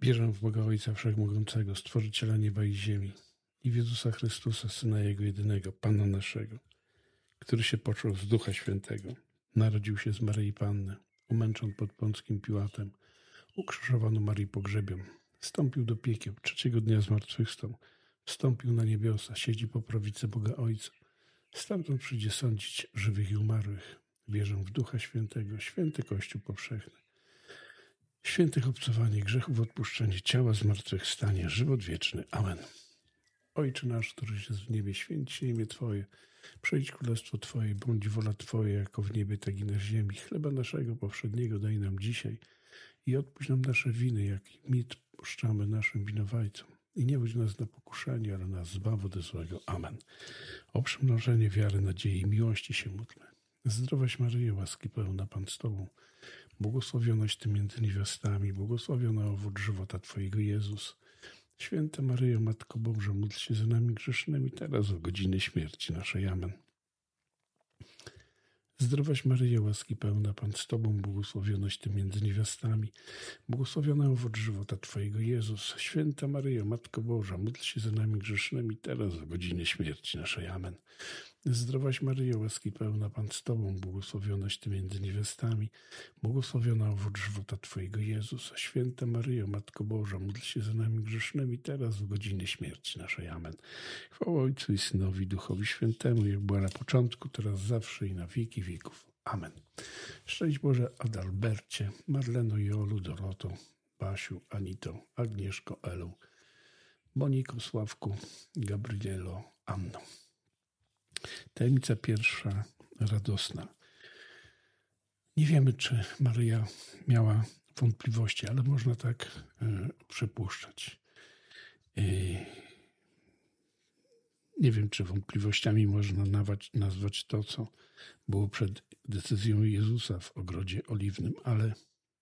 Wierzę w Boga Ojca Wszechmogącego, Stworzyciela nieba i ziemi i w Jezusa Chrystusa, Syna Jego jedynego, Pana naszego, który się począł z Ducha Świętego, narodził się z Maryi Panny, umęczon pod Pąckim Piłatem, ukrzyżowano Marii pogrzebion, wstąpił do piekieł, trzeciego dnia zmartwychwstał, wstąpił na niebiosa, siedzi po prawicy Boga Ojca, stamtąd przyjdzie sądzić żywych i umarłych. Wierzę w Ducha Świętego, święty Kościół powszechny, świętych obcowanie grzechów, odpuszczenie ciała, zmartwychwstanie, żywot wieczny. Amen. Ojcze nasz, któryś jest w niebie, święć się imię Twoje. Przyjdź królestwo Twoje, bądź wola Twoja, jako w niebie, tak i na ziemi. Chleba naszego powszedniego daj nam dzisiaj i odpuść nam nasze winy, jak i my odpuszczamy naszym winowajcom. I nie wódź nas na pokuszenie, ale nas zbaw ode złego. Amen. O przymnożenie wiary, nadziei i miłości się módlmy. Zdrowaś Maryjo, łaski pełna, Pan z Tobą, błogosławionaś Ty między niewiastami, błogosławiona owoc żywota Twojego, Jezus. Święta Maryjo, Matko Boża, módl się za nami grzesznymi, teraz w godzinę śmierci naszej. Amen. Zdrowaś Maryjo, łaski pełna, Pan z Tobą, błogosławionaś Ty między niewiastami, błogosławiona owoc żywota Twojego, Jezus. Święta Maryjo, Matko Boża, módl się za nami grzesznymi, teraz w godzinę śmierci naszej. Amen. Zdrowaś Maryjo, łaski pełna, Pan z Tobą, błogosławionaś Ty między niewiastami, błogosławiona owoc żywota Twojego, Jezus. Święta Maryjo, Matko Boża, módl się za nami grzesznymi, teraz w godzinę śmierci naszej. Amen. Chwała Ojcu i Synowi, Duchowi Świętemu, jak była na początku, teraz zawsze i na wieki wieków. Amen. Szczęść Boże Adalbercie, Marleno, Jolu, Doroto, Basiu, Anito, Agnieszko, Elu, Moniko, Sławku, Gabrielo, Anno. Tajemnica pierwsza, radosna. Nie wiemy, czy Maryja miała wątpliwości, ale można tak przypuszczać. Nie wiem, czy wątpliwościami można nazwać to, co było przed decyzją Jezusa w Ogrodzie Oliwnym, ale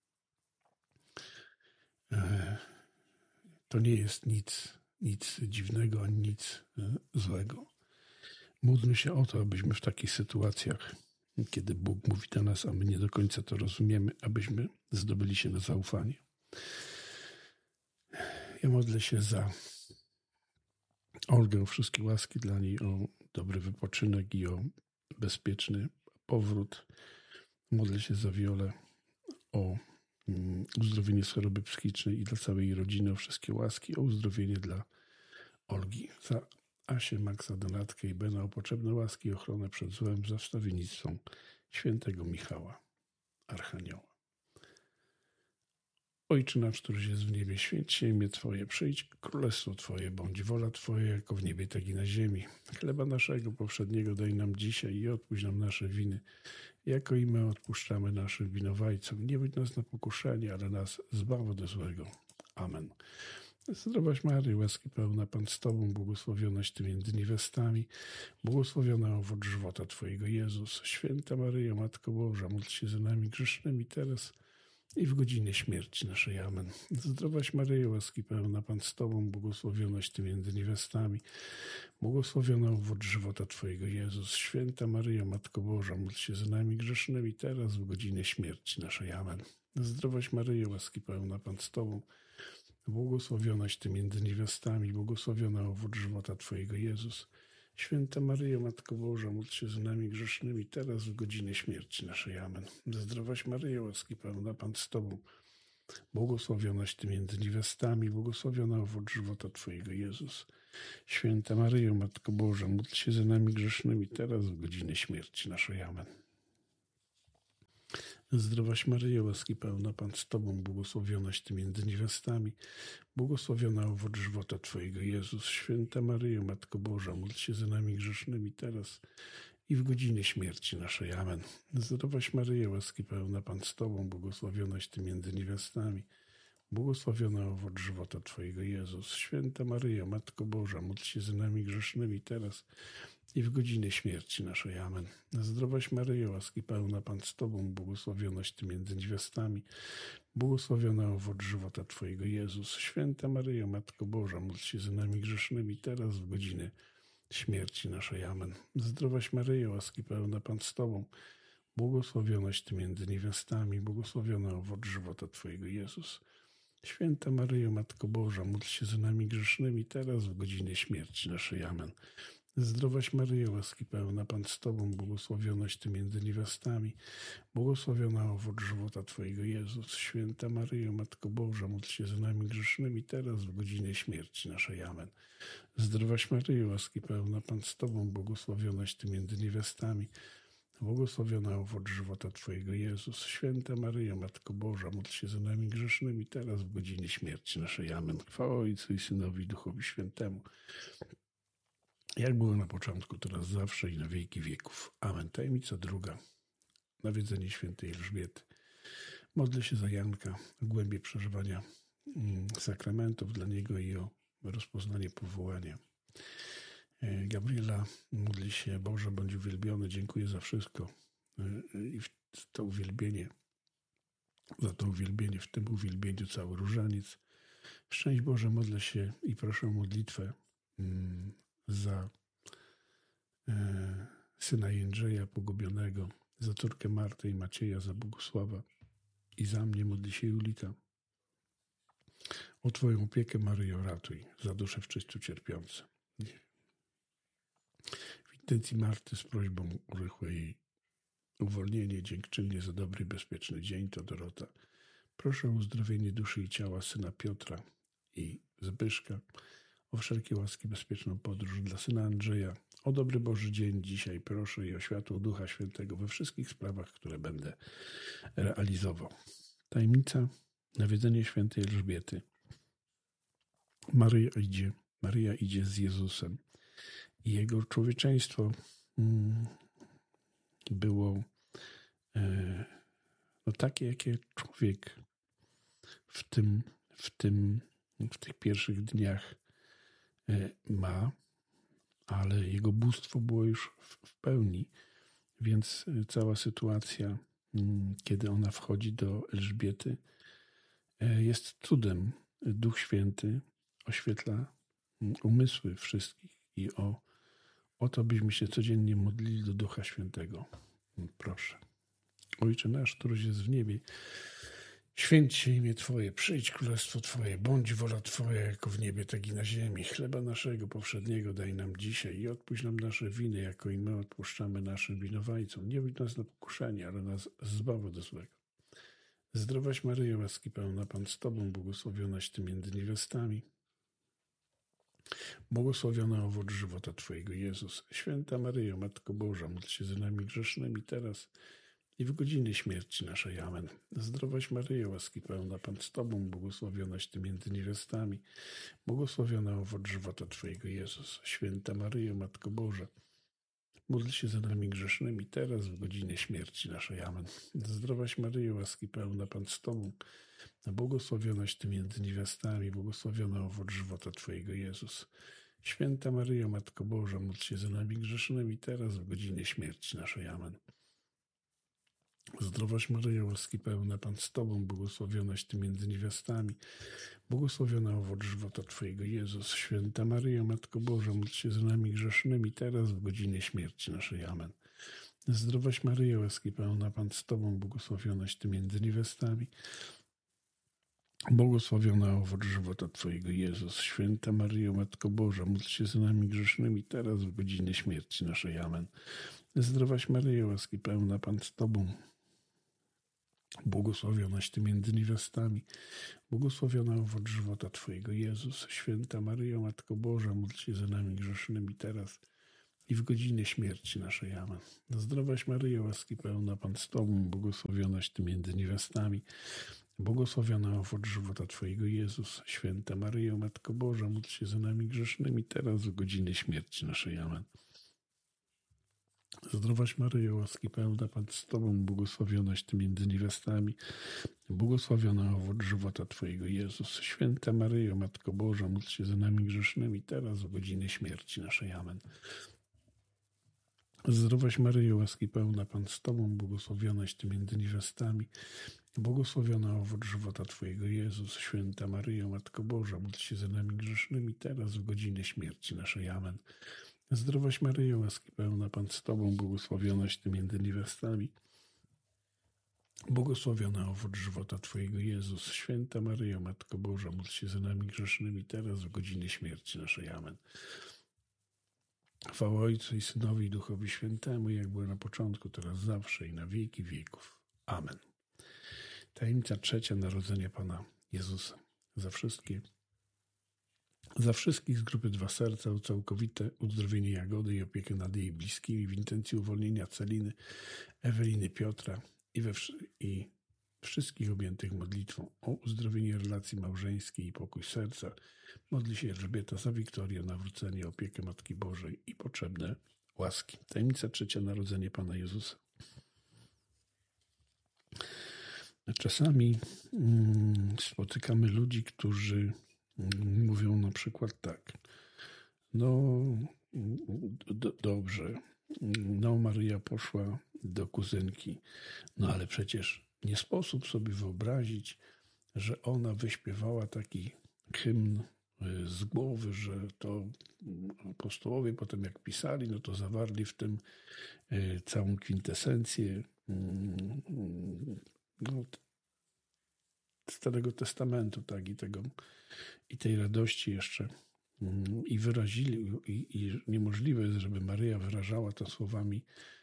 to nie jest nic dziwnego, ani nic złego. Módlmy się o to, abyśmy w takich sytuacjach, kiedy Bóg mówi do nas, a my nie do końca to rozumiemy, abyśmy zdobyli się na zaufanie. Ja modlę się za Olgę, o wszystkie łaski dla niej, o dobry wypoczynek i o bezpieczny powrót. Modlę się za Wiolę, o uzdrowienie z choroby psychicznej i dla całej jej rodziny, o wszystkie łaski, o uzdrowienie dla Olgi. Za Asię, Maxa, Donatkę i Bena, o potrzebne łaski i ochronę przed złem, za wstawiennictwem świętego Michała, Archanioła. Ojcze nasz, któryś jest w niebie, święć się imię Twoje, przyjdź królestwo Twoje, bądź wola Twoja, jako w niebie, tak i na ziemi. Chleba naszego powszedniego daj nam dzisiaj i odpuść nam nasze winy, jako i my odpuszczamy naszym winowajcom. Nie wódź nas na pokuszenie, ale nas zbaw ode złego. Amen. Zdrowaś Maryjo, łaski pełna, Pan z Tobą, błogosławionaś Ty między niewiastami, błogosławiona owoc żywota Twojego, Jezus. Święta Maryjo, Matko Boża, módl się za nami grzesznymi teraz i w godzinę śmierci naszej. Amen. Zdrowaś Maryjo, łaski pełna, Pan z Tobą, błogosławionaś Ty między niewiastami, błogosławiona owoc żywota Twojego, Jezus. Święta Maryjo, Matko Boża, módl się za nami grzesznymi teraz w godzinę śmierci naszej. Amen. Zdrowaś Maryjo, łaski pełna, Pan z Tobą, błogosławionaś Ty między niewiastami, błogosławiona owoc żywota Twojego, Jezus. Święta Maryjo, Matko Boża, módl się za nami grzesznymi, teraz w godzinę śmierci naszej. Amen. Zdrowaś Maryjo, łaski pełna, Pan z Tobą, błogosławionaś Ty między niewiastami, błogosławiona owoc żywota Twojego, Jezus. Święta Maryjo, Matko Boża, módl się za nami grzesznymi, teraz w godzinę śmierci naszej. Amen. Zdrowaś Maryjo, łaski pełna, Pan z Tobą, błogosławionaś Ty między niewiastami, błogosławiona owoc żywota Twojego, Jezus. Święta Maryjo, Matko Boża, módl się za nami grzesznymi teraz i w godzinę śmierci naszej. Amen. Zdrowaś Maryjo, łaski pełna, Pan z Tobą, błogosławionaś Ty między niewiastami, błogosławiona owoc żywota Twojego, Jezus. Święta Maryjo, Matko Boża, módl się za nami grzesznymi teraz i w godzinę śmierci naszej. Amen. Zdrowaś Maryjo, łaski pełna, Pan z Tobą, błogosławionaś Ty między niewiastami, błogosławiona owoc żywota Twojego, Jezus. Święta Maryjo, Matko Boża, módl się za nami grzesznymi teraz w godzinę śmierci naszej. Amen. Zdrowaś Maryjo, łaski pełna, Pan z Tobą, błogosławionaś Ty między niewiastami, błogosławiona owoc żywota Twojego, Jezus. Święta Maryjo, Matko Boża, módl się za nami grzesznymi, teraz w godzinie śmierci naszej. Amen. Zdrowaś Maryjo, łaski pełna, Pan z Tobą, błogosławionaś Ty między niewiastami, błogosławiona owoc żywota Twojego, Jezus. Święta Maryjo, Matko Boża, módl się za nami grzesznymi, teraz w godzinie śmierci naszej. Amen. Zdrowaś Maryjo, łaski pełna, Pan z Tobą, błogosławionaś Ty między niewiastami, błogosławiona owoc żywota Twojego, Jezus. Święta Maryjo, Matko Boża, módl się za nami grzesznymi, teraz w godzinie śmierci naszej. Amen. Chwała Ojcu i Synowi i Duchowi Świętemu, jak było na początku, teraz zawsze i na wieki wieków. Amen. Tajemnica druga. Nawiedzenie świętej Elżbiety. Modlę się za Janka o głębie przeżywania sakramentów dla niego i o rozpoznanie powołania. Gabriela modli się: Boże, bądź uwielbiony, dziękuję za wszystko i to uwielbienie, za to uwielbienie, w tym uwielbieniu cały różaniec. Szczęść Boże, modlę się i proszę o modlitwę za syna Jędrzeja pogubionego, za córkę Martę i Macieja, za Bogusława i za mnie modli się Julita. O Twoją opiekę, Maryjo, ratuj, za dusze w czyściu cierpiące. W intencji Marty z prośbą o rychłe jej uwolnienie, dziękczynnie za dobry i bezpieczny dzień, to Dorota. Proszę o uzdrowienie duszy i ciała syna Piotra i Zbyszka, o wszelkie łaski, bezpieczną podróż dla syna Andrzeja, o dobry Boży dzień dzisiaj proszę i o światło Ducha Świętego we wszystkich sprawach, które będę realizował. Tajemnica nawiedzenia świętej Elżbiety. Maryja idzie z Jezusem i jego człowieczeństwo było takie, jakie człowiek w tych pierwszych dniach ma, ale jego bóstwo było już w pełni, więc cała sytuacja, kiedy ona wchodzi do Elżbiety, jest cudem. Duch Święty oświetla umysły wszystkich i o to, byśmy się codziennie modlili do Ducha Świętego. Proszę. Ojcze nasz, któryś jest w niebie, święć się imię Twoje, przyjdź królestwo Twoje, bądź wola Twoja jako w niebie, tak i na ziemi. Chleba naszego powszedniego daj nam dzisiaj i odpuść nam nasze winy, jako i my odpuszczamy naszym winowajcom. Nie wódź nas na pokuszenie, ale nas zbaw od złego. Zdrowaś Maryjo, łaski pełna, Pan z Tobą, błogosławionaś Ty między niewiastami, błogosławiona owoc żywota Twojego, Jezus. Święta Maryjo, Matko Boża, módl się za nami grzesznymi teraz i w godzinie śmierci naszej. Amen. Zdrowaś Maryjo, łaski pełna, Pan z Tobą, błogosławionaś Ty między niewiastami, błogosławiona owoc żywota Twojego, Jezus. Święta Maryjo, Matko Boża, módl się za nami grzesznymi teraz w godzinie śmierci naszej. Amen. Zdrowaś Maryjo, łaski pełna, Pan z Tobą, błogosławionaś Ty między niewiastami, błogosławiona owoc żywota Twojego, Jezus. Święta Maryjo, Matko Boża, módl się za nami grzesznymi teraz w godzinie śmierci naszej. Amen. Zdrowaś Maryjo, łaski pełna, Pan z Tobą, błogosławionaś Ty między niewiastami, błogosławiona owoc żywota Twojego, Jezus. Święta Maryjo, Matko Boża, módl się za nami grzesznymi teraz w godzinie śmierci naszej. Amen. Zdrowaś Maryjo, łaski pełna, Pan z Tobą, błogosławionaś Ty między niewiastami, błogosławiona owoc żywota Twojego, Jezus. Święta Maryjo, Matko Boża, módl się za nami grzesznymi teraz w godzinie śmierci naszej. Amen. Zdrowaś Maryjo, łaski pełna, Pan z Tobą, błogosławionaś Ty między niewiastami, błogosławiona owoc żywota Twojego, Jezus. Święta Maryjo, Matko Boża, módl się za nami grzesznymi teraz i w godzinie śmierci naszej. Amen. Zdrowaś Maryjo, łaski pełna, Pan z Tobą, błogosławionaś Ty między niewiastami, błogosławiona owoc żywota Twojego, Jezus. Święta Maryjo, Matko Boża, módl się za nami grzesznymi teraz w godzinie śmierci naszej. Amen. Zdrowaś Maryjo, łaski pełna, Pan z Tobą, błogosławionaś Ty między niewiastami, błogosławiona owoc żywota Twojego, Jezus. Święta Maryjo, Matko Boża, módl się za nami grzesznymi teraz w godzinie śmierci naszej. Amen. Zdrowaś Maryjo, łaski pełna, Pan z Tobą, błogosławionaś Ty między niewiastami, błogosławiona owoc żywota Twojego, Jezus. Święta Maryjo, Matko Boża, módl się za nami grzesznymi teraz w godzinie śmierci naszej. Amen. Zdrowaś Maryjo, łaski pełna, Pan z Tobą, błogosławionaś Ty między niewiastami, Błogosławiona owoc żywota Twojego, Jezus. Święta Maryjo, Matko Boża, módl się za nami grzesznymi, teraz w godzinie śmierci naszej. Amen. Chwała Ojcu i Synowi i Duchowi Świętemu, jak było na początku, teraz zawsze i na wieki wieków. Amen. Tajemnica trzecia, narodzenie Pana Jezusa. Za wszystkich z grupy Dwa Serca o całkowite uzdrowienie Jagody i opiekę nad jej bliskimi w intencji uwolnienia Celiny, Eweliny, Piotra i wszystkich objętych modlitwą o uzdrowienie relacji małżeńskiej i pokój serca. Modli się Elżbieta za Wiktorię, nawrócenie, opiekę Matki Bożej i potrzebne łaski. Tajemnica trzecia, narodzenie Pana Jezusa. Czasami spotykamy ludzi, którzy mówią na przykład tak: dobrze, Maryja poszła do kuzynki, ale przecież nie sposób sobie wyobrazić, że ona wyśpiewała taki hymn z głowy, że to apostołowie potem jak pisali, to zawarli w tym całą kwintesencję Starego Testamentu, tak, i tej radości jeszcze i wyrazili, i niemożliwe jest, żeby Maryja wyrażała to słowami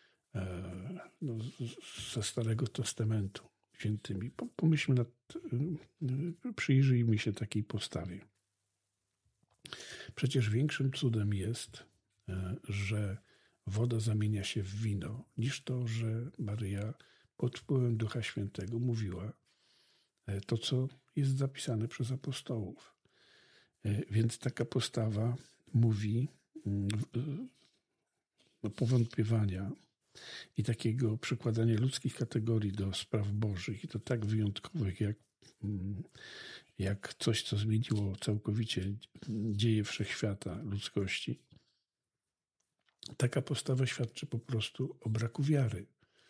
ze Starego Testamentu świętymi. Pomyślmy przyjrzyjmy się takiej postawie. Przecież większym cudem jest, że woda zamienia się w wino, niż to, że Maryja pod wpływem Ducha Świętego mówiła to, co jest zapisane przez apostołów. Więc taka postawa mówi powątpiewania i takiego przykładania ludzkich kategorii do spraw bożych, i to tak wyjątkowych, jak coś, co zmieniło całkowicie dzieje wszechświata, ludzkości. Taka postawa świadczy po prostu o braku wiary.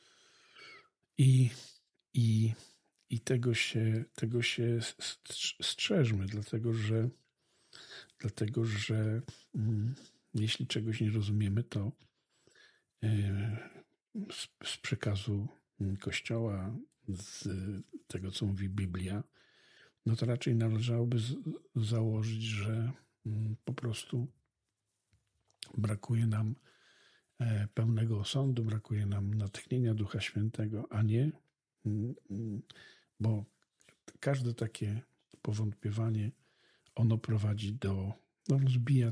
I tego się strzeżmy, dlatego że jeśli czegoś nie rozumiemy, to z przekazu Kościoła, z tego, co mówi Biblia, to raczej należałoby założyć, że po prostu brakuje nam pełnego osądu, brakuje nam natchnienia Ducha Świętego, a nie, bo każde takie powątpiewanie, ono prowadzi rozbija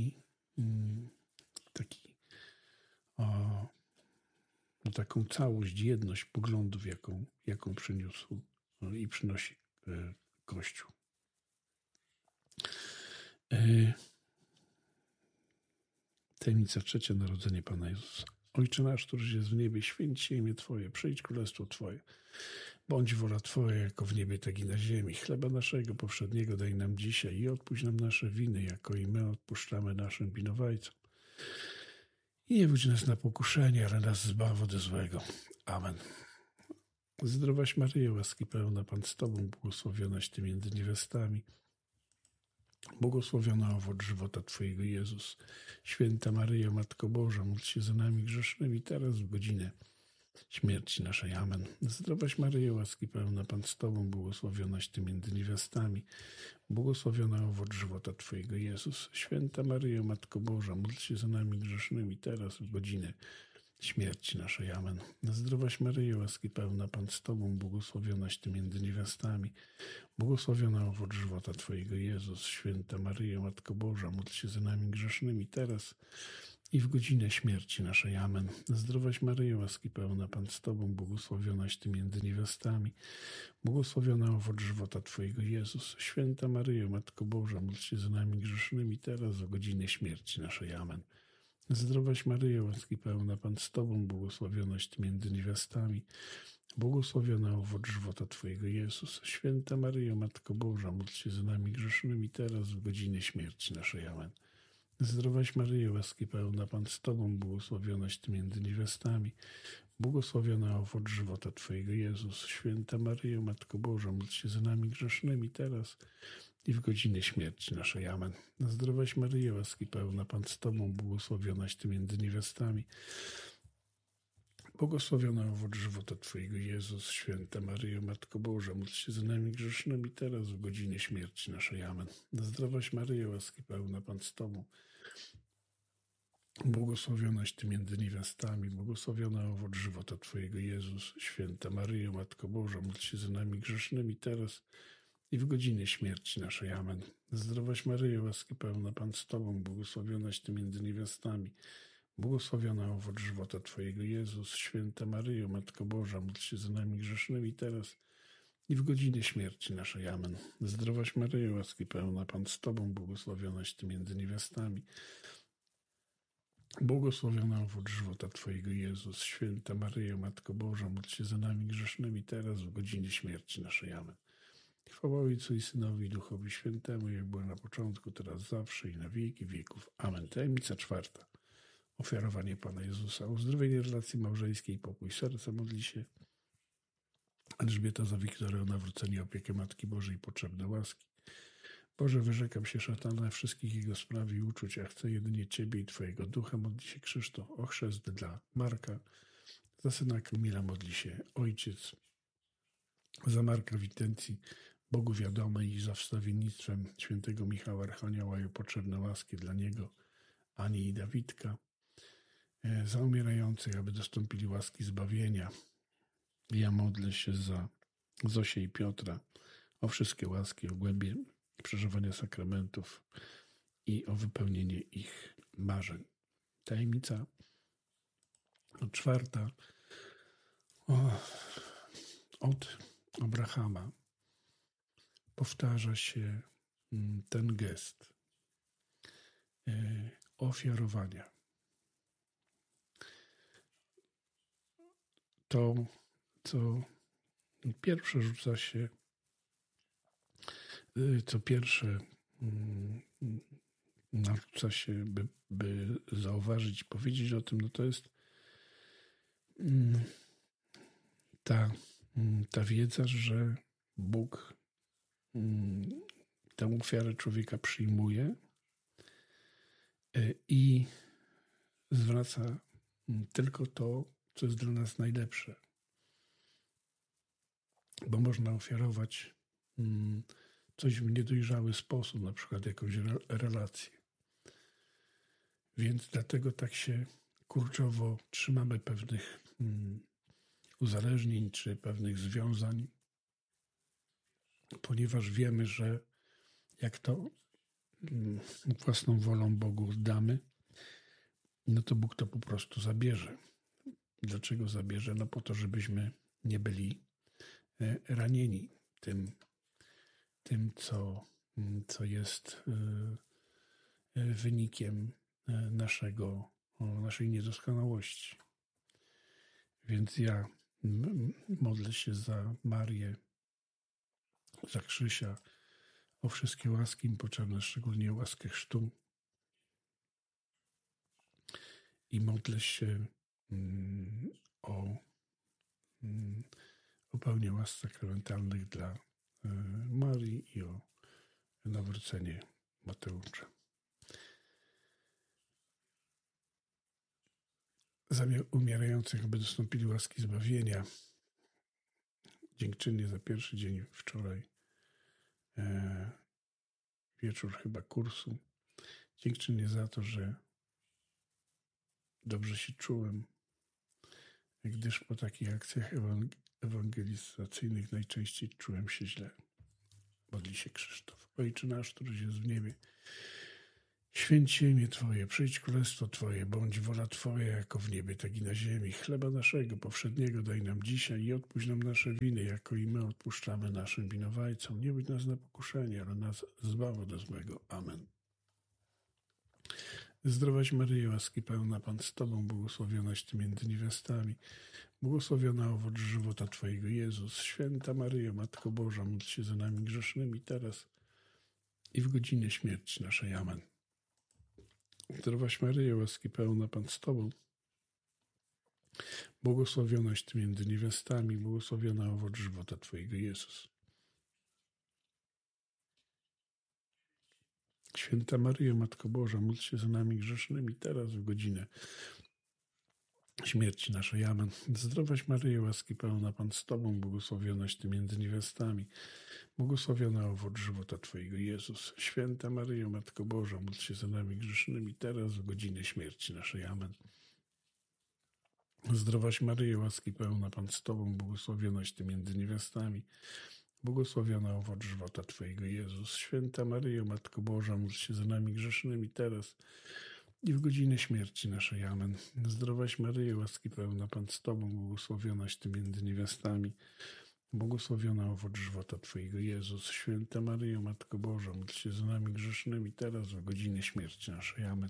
taką całość, jedność poglądów, jaką przyniósł i przynosi Kościół. Tajemnica trzecia, narodzenie Pana Jezusa. Ojcze nasz, któryś jest w niebie, święć się imię Twoje, przyjdź królestwo Twoje. Bądź wola Twoja, jako w niebie, tak i na ziemi. Chleba naszego powszedniego daj nam dzisiaj i odpuść nam nasze winy, jako i my odpuszczamy naszym winowajcom. I nie wódź nas na pokuszenie, ale nas zbaw ode złego. Amen. Zdrowaś Maryjo, łaski pełna, Pan z Tobą, błogosławionaś Ty między niewiastami. Błogosławiona owoc żywota Twojego, Jezus. Święta Maryjo, Matko Boża, módl się za nami grzesznymi, teraz w godzinę śmierci naszej. Amen. Zdrowaś Maryjo, łaski pełna, Pan z Tobą, błogosławionaś Ty między niewiastami. Błogosławiona owoc żywota Twojego, Jezus. Święta Maryjo, Matko Boża, módl się za nami grzesznymi, teraz w godzinę śmierci naszej. Amen. Zdrowaś Maryjo, łaski pełna, Pan z Tobą, błogosławionaś Ty między niewiastami. Błogosławiona owoc żywota Twojego, Jezus. Święta Maryjo, Matko Boża, módl się za nami grzesznymi, teraz i w godzinę śmierci naszej. Amen. Zdrowaś Maryjo, łaski pełna, Pan z Tobą, błogosławionaś Ty między niewiastami. Błogosławiona owoc żywota Twojego, Jezus. Święta Maryjo, Matko Boża, módl się za nami grzesznymi, teraz w godzinę śmierci naszej. Amen. Zdrowaś Maryjo, łaski pełna, Pan z Tobą, błogosławionaś Ty między niewiastami. Błogosławiona owoc żywota Twojego, Jezus. Święta Maryjo, Matko Boża, módl się za nami grzesznymi, teraz w godzinę śmierci naszej. Amen. Zdrowaś Maryjo, łaski pełna, Pan z Tobą, błogosławionaś Ty między niewiastami. Błogosławiona owoc żywota Twojego, Jezus. Święta Maryjo, Matko Boża, módl się za nami grzesznymi, teraz i w godzinę śmierci naszej. Amen. Zdrowaś Maryjo, łaski pełna, Pan z Tobą, błogosławionaś Ty między niewiastami. Błogosławiona owoc żywota Twojego, Jezus. Święta Maryjo, Matko Boża, módl się za nami grzesznymi, teraz w godzinie śmierci naszej. Amen. Zdrowaś Maryjo, łaski pełna, Pan z Tobą. Błogosławionaś Ty między niewiastami, błogosławiona owoc żywota Twojego, Jezus. Święta Maryjo, Matko Boża, módl się za nami grzesznymi, teraz i w godzinie śmierci naszej. Amen. Zdrowaś Maryjo, łaski pełna, Pan z Tobą, błogosławionaś Ty między niewiastami, błogosławiona owoc żywota Twojego, Jezus. Święta Maryjo, Matko Boża, módl się za nami grzesznymi, teraz i w godzinie śmierci naszej. Amen. Zdrowaś Maryjo, łaski pełna, Pan z Tobą, błogosławionaś Ty między niewiastami, błogosławiona owoc żywota Twojego, Jezus. Święta Maryjo, Matko Boża, módl się za nami grzesznymi, teraz w godzinie śmierci naszej. Amen. Chwała Ojcu i Synowi i Duchowi Świętemu, jak było na początku, teraz zawsze i na wieki wieków. Amen. Tajemnica czwarta. Ofiarowanie Pana Jezusa. Uzdrowienie relacji małżeńskiej, pokój serca. Modli się Elżbieta za Wiktorię o nawrócenie, opiekę Matki Bożej, potrzebne łaski. Boże, wyrzekam się szatana wszystkich jego spraw i uczuć, a chcę jedynie Ciebie i Twojego Ducha. Modli się Krzysztof o chrzest dla Marka. Za syna Kamila modli się Ojciec. Za Marka w intencji Bogu wiadomej i za wstawiennictwem świętego Michała Archanioła i o potrzebne łaski dla niego, Ani i Dawidka. Za umierających, aby dostąpili łaski zbawienia. Ja modlę się za Zosię i Piotra o wszystkie łaski, o głębie przeżywania sakramentów i o wypełnienie ich marzeń. Tajemnica czwarta. Od Abrahama powtarza się ten gest ofiarowania. To, co pierwsze rzuca się, co pierwsze narzuca się, by zauważyć, powiedzieć o tym, no to jest ta wiedza, że Bóg tę ofiarę człowieka przyjmuje i zwraca tylko to, co jest dla nas najlepsze. Bo można ofiarować coś w niedojrzały sposób, na przykład jakąś relację. Więc dlatego tak się kurczowo trzymamy pewnych uzależnień czy pewnych związań, ponieważ wiemy, że jak to własną wolą Bogu damy, no to Bóg to po prostu zabierze. Dlaczego zabierze? No po to, żebyśmy nie byli ranieni tym co jest wynikiem naszej niedoskonałości. Więc ja modlę się za Marię, za Krzysia, o wszystkie łaski im potrzebne, szczególnie łaskę chrztu. I modlę się o pełnię łask sakramentalnych dla Marii i o nawrócenie Mateusza. Za umierających, aby dostąpili łaski zbawienia. Dziękczynnie za pierwszy dzień wczoraj, wieczór chyba kursu. Dziękczynnie za to, że dobrze się czułem, gdyż po takich akcjach ewangelizacyjnych najczęściej czułem się źle. Modli się Krzysztof. Ojcze nasz, któryś jest w niebie, święć się imię Twoje, przyjdź królestwo Twoje, bądź wola Twoja jako w niebie, tak i na ziemi. Chleba naszego powszedniego daj nam dzisiaj i odpuść nam nasze winy, jako i my odpuszczamy naszym winowajcom. Nie budź nas na pokuszenie, ale nas zbaw od złego. Amen. Zdrowaś Maryjo, łaski pełna, Pan z Tobą, błogosławionaś Ty między niewiastami, błogosławiona owoc żywota Twojego, Jezus. Święta Maryjo, Matko Boża, módl się za nami grzesznymi, teraz i w godzinie śmierci naszej. Amen. Zdrowaś Maryjo, łaski pełna, Pan z Tobą, błogosławionaś Ty między niewiastami, błogosławiona owoc żywota Twojego, Jezus. Święta Maryjo, Matko Boża, módl się za nami grzesznymi, teraz w godzinę śmierci naszej. Amen. Zdrowaś Maryjo, łaski pełna Pan z Tobą, błogosławionaś Ty między niewiastami, błogosławiony owoc żywota Twojego, Jezus. Święta Maryjo, Matko Boża, módl się za nami grzesznymi, teraz w godzinę śmierci naszej. Amen. Zdrowaś Maryjo, łaski pełna Pan z Tobą, błogosławionaś Ty między niewiastami, błogosławiony owoc żywota Twojego, Jezus. Święta Maryjo, Matko Boża, módl się za nami grzesznymi, teraz i w godzinę śmierci naszej. Amen. Zdrowaś Maryjo, łaski pełna Pan z Tobą, błogosławionaś Ty między niewiastami, błogosławiona owoc żywota Twojego, Jezus. Święta Maryjo, Matko Boża, módl się za nami grzesznymi, teraz w godzinę śmierci naszej. Amen.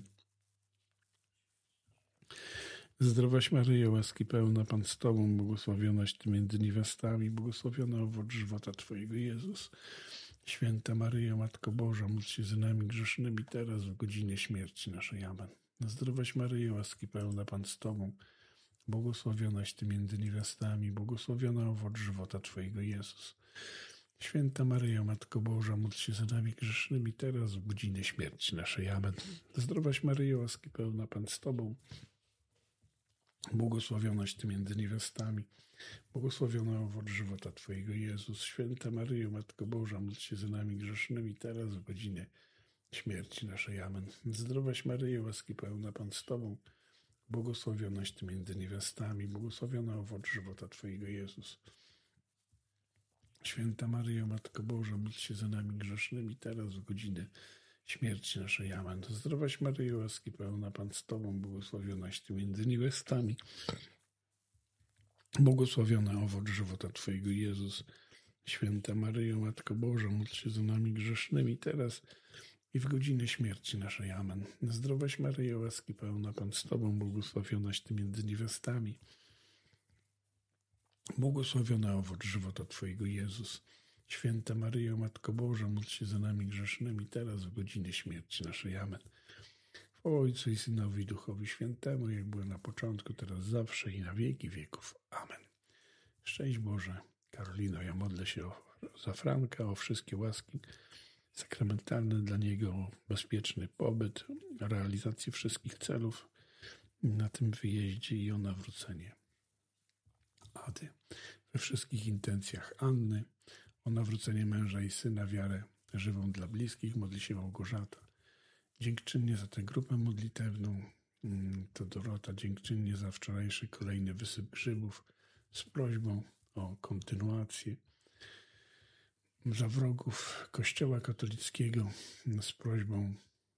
Zdrowaś Maryjo, łaski pełna Pan z Tobą, błogosławionaś Ty między niewiastami, błogosławiona owoc żywota Twojego, Jezus. Święta Maryjo, Matko Boża, módl się za nami grzesznymi, teraz w godzinę śmierci naszej. Amen. Zdrowaś Maryjo, łaski pełna Pan z Tobą, błogosławionaś Ty między niewiastami, błogosławiona owoc żywota Twojego, Jezus. Święta Maryjo, Matko Boża, módl się za nami grzesznymi, teraz w godzinę śmierci naszej. Amen. Zdrowaś Maryjo, łaski pełna Pan z Tobą, błogosławionaś Ty między niewiastami, błogosławiona owoc żywota Twojego, Jezus. Święta Maryjo, Matko Boża, módl się za nami grzesznymi, teraz w godzinę śmierci naszej. Amen. Zdrowaś Maryjo, łaski pełna Pan z Tobą, błogosławionaś Ty między niewiastami, błogosławiona owoc żywota Twojego, Jezus. Święta Maryjo, Matko Boża, módl się za nami grzesznymi, teraz w godzinę śmierci naszej. Amen. Zdrowaś Maryjo, łaski pełna Pan z Tobą, błogosławionaś Ty między niewiastami, błogosławiona owoc żywota Twojego, Jezus. Święta Maryjo, Matko Boża, módl się za nami grzesznymi, teraz i w godzinę śmierci naszej. Amen. Zdrowaś Maryjo, łaski pełna Pan z Tobą, błogosławionaś Ty między niewiastami, błogosławiona owoc żywota Twojego, Jezus. Święta Maryjo, Matko Boża, módl się za nami grzesznymi, teraz w godzinę śmierci naszej. Amen. Chwała Ojcu i Synowi i Duchowi Świętemu, jak było na początku, teraz zawsze i na wieki wieków. Amen. Szczęść Boże. Karolino, ja modlę się za Franka, o wszystkie łaski sakramentalne dla niego, o bezpieczny pobyt, o realizację wszystkich celów na tym wyjeździe i o nawrócenie Ady. We wszystkich intencjach Anny, o nawrócenie męża i syna, wiarę żywą dla bliskich, modli się Małgorzata. Dziękczynnie za tę grupę modlitewną, to Dorota, dziękczynnie za wczorajszy kolejny wysyp grzybów z prośbą o kontynuację, za wrogów Kościoła katolickiego z prośbą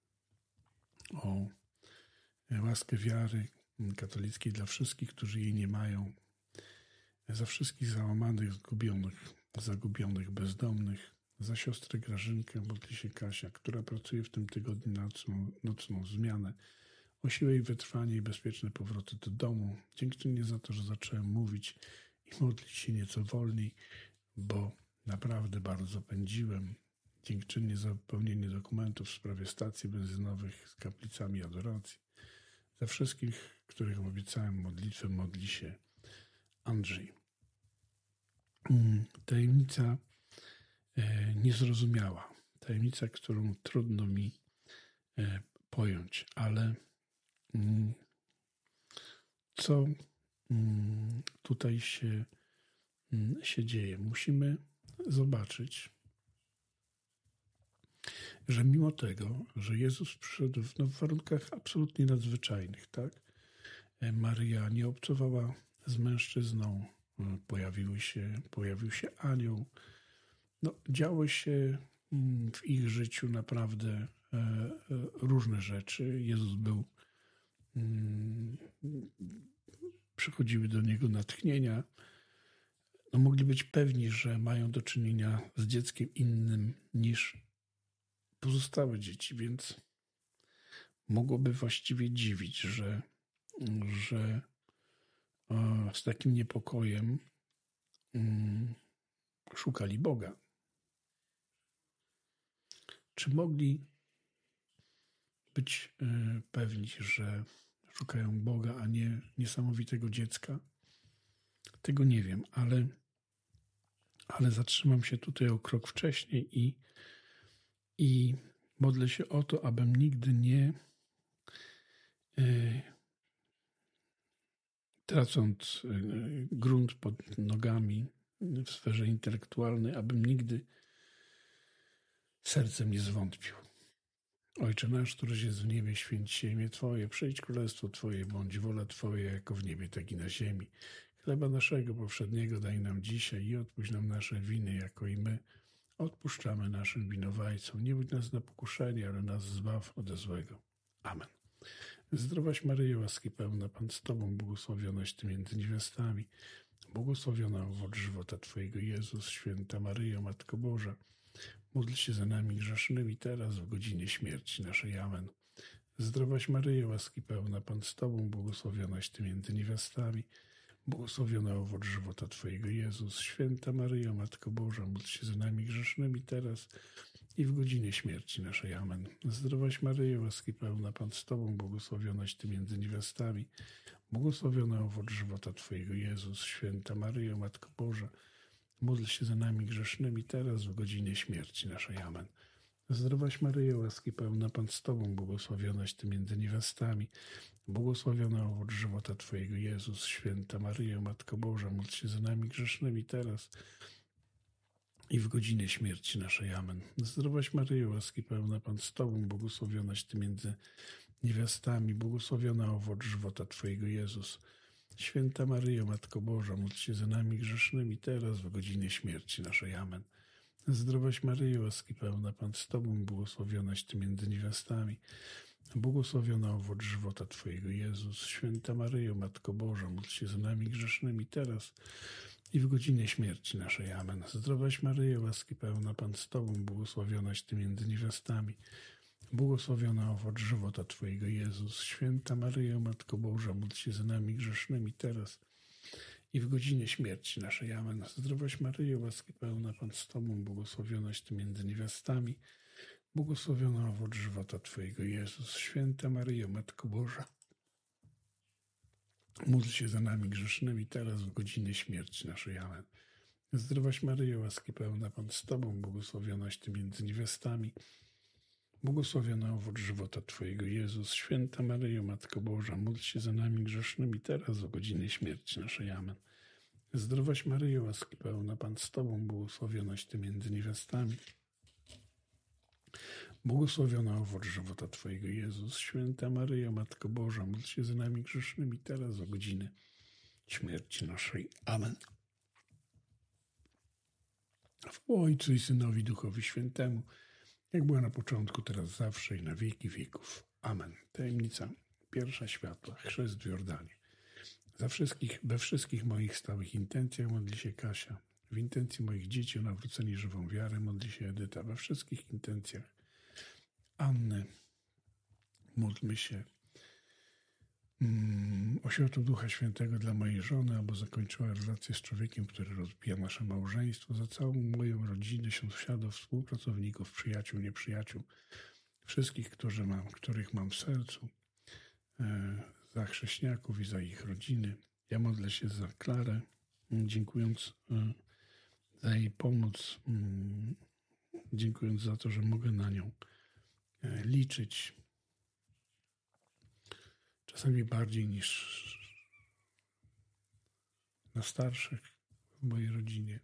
o łaskę wiary katolickiej dla wszystkich, którzy jej nie mają, za wszystkich załamanych, zagubionych, bezdomnych, za siostrę Grażynkę, modli się Kasia, która pracuje w tym tygodniu nocną zmianę, o siłę i wytrwanie i bezpieczne powroty do domu. Dziękczynnie za to, że zacząłem mówić i modlić się nieco wolniej, bo naprawdę bardzo pędziłem. Dziękczynnie za wypełnienie dokumentów w sprawie stacji benzynowych z kaplicami adoracji. Za wszystkich, których obiecałem modlitwę, modli się Andrzej. Tajemnica niezrozumiała. Tajemnica, którą trudno mi pojąć, ale co tutaj się dzieje? Musimy zobaczyć, że mimo tego, że Jezus przyszedł w warunkach absolutnie nadzwyczajnych, tak? Maryja nie obcowała z mężczyzną, pojawił się anioł. Działy się w ich życiu naprawdę różne rzeczy. Jezus przychodziły do niego natchnienia. Mogli być pewni, że mają do czynienia z dzieckiem innym niż pozostałe dzieci, więc mogłoby właściwie dziwić, że z takim niepokojem szukali Boga. Czy mogli być pewni, że szukają Boga, a nie niesamowitego dziecka? Tego nie wiem, ale zatrzymam się tutaj o krok wcześniej i modlę się o to, abym nigdy nie tracąc grunt pod nogami w sferze intelektualnej, abym nigdy sercem nie zwątpił. Ojcze nasz, któryś jest w niebie, święć się imię Twoje, przyjdź królestwo Twoje, bądź wola Twoja, jako w niebie, tak i na ziemi. Chleba naszego powszedniego daj nam dzisiaj i odpuść nam nasze winy, jako i my odpuszczamy naszym winowajcom. Nie wódź nas na pokuszenie, ale nas zbaw ode złego. Amen. Zdrowaś Maryjo, łaski pełna, Pan z Tobą, błogosławionaś Ty między niewiastami, błogosławiona owoc żywota Twojego, Jezus. Święta Maryjo, Matko Boża, módl się za nami grzesznymi, teraz w godzinie śmierci naszej. Amen. Zdrowaś Maryjo, łaski pełna, Pan z Tobą, błogosławionaś Ty między niewiastami, błogosławiona owoc żywota Twojego, Jezus. Święta Maryjo, Matko Boża, módl się za nami grzesznymi, teraz i w godzinie śmierci naszej. Amen. Zdrowaś Maryjo, łaski pełna, Pan z Tobą, błogosławionaś Ty między niewiastami, błogosławiona owoc żywota Twojego, Jezus. Święta Maryjo, Matko Boża, módl się za nami grzesznymi, teraz w godzinie śmierci naszej. Amen. Zdrowaś Maryjo, łaski pełna, Pan z Tobą, błogosławionaś Ty między niewiastami, błogosławiona owoc żywota Twojego, Jezus. Święta Maryjo, Matko Boża, módl się za nami grzesznymi, teraz i w godzinie śmierci naszej. Amen. Zdrowaś Maryjo, łaski pełna, Pan z Tobą, błogosławionaś Ty między niewiastami, błogosławiona owoc żywota Twojego, Jezus. Święta Maryjo, Matko Boża, módl się za nami grzesznymi, teraz w godzinie śmierci naszej. Amen. Zdrowaś Maryjo, łaski pełna, Pan z Tobą, błogosławionaś Ty między niewiastami, błogosławiona owoc żywota Twojego, Jezus. Święta Maryjo, Matko Boża, módl się za nami grzesznymi, teraz i w godzinie śmierci naszej. Amen. Zdrowaś Maryjo, łaski pełna, Pan z Tobą, błogosławionaś Ty między niewiastami, błogosławiona owoc żywota Twojego, Jezus. Święta Maryjo, Matko Boża, módl się za nami grzesznymi, teraz i w godzinie śmierci naszej. Amen. Zdrowaś Maryjo, łaski pełna, Pan z Tobą, błogosławionaś Ty między niewiastami, błogosławiona owoc żywota Twojego, Jezus. Święta Maryjo, Matko Boża, módl się za nami grzesznymi, teraz w godzinie śmierci naszej. Amen. Zdrowaś Maryjo, łaski pełna, Pan z Tobą, błogosławionaś Ty między niewiastami, błogosławiona owoc żywota Twojego, Jezus. Święta Maryjo, Matko Boża, módl się za nami grzesznymi, teraz w godzinie śmierci naszej. Amen. Zdrowaś Maryjo, łaski pełna, Pan z Tobą, błogosławionaś Ty między niewiastami, błogosławiona owoc żywota Twojego, Jezus. Święta Maryjo, Matko Boża, módl się za nami grzesznymi, teraz w godzinie śmierci naszej. Amen. W Ojcu i Synowi, Duchowi Świętemu, jak była na początku, teraz zawsze i na wieki wieków. Amen. Tajemnica pierwsza światła, chrzest w Jordanie. We wszystkich moich stałych intencjach modli się Kasia. W intencji moich dzieci o nawrócenie i żywą wiarę modli się Edyta. We wszystkich intencjach Anny módlmy się o światło Ducha Świętego dla mojej żony, aby zakończyła relację z człowiekiem, który rozbija nasze małżeństwo, za całą moją rodzinę, sąsiadów, współpracowników, przyjaciół, nieprzyjaciół, wszystkich, których mam w sercu, za chrześniaków i za ich rodziny. Ja modlę się za Klarę, dziękując za jej pomoc, dziękując za to, że mogę na nią liczyć. Czasami bardziej niż na starszych w mojej rodzinie.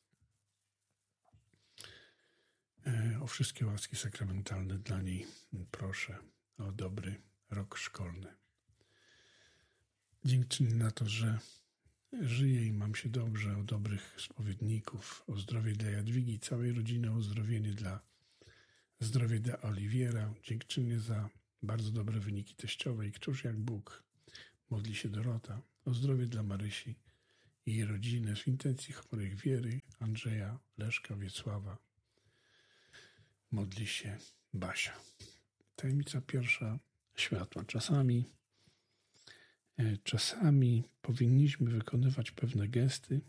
O wszystkie łaski sakramentalne dla niej proszę o dobry rok szkolny. Dziękczynię na to, że żyję i mam się dobrze, o dobrych spowiedników, o zdrowie dla Jadwigi, całej rodziny, o zdrowie dla Oliwiera. Dziękczynię za bardzo dobre wyniki teściowe i któż jak Bóg. Modli się Dorota, o zdrowie dla Marysi i jej rodziny, w intencji chorych Wiery, Andrzeja, Leszka, Wiesława. Modli się Basia. Tajemnica pierwsza światła. Czasami powinniśmy wykonywać pewne gesty,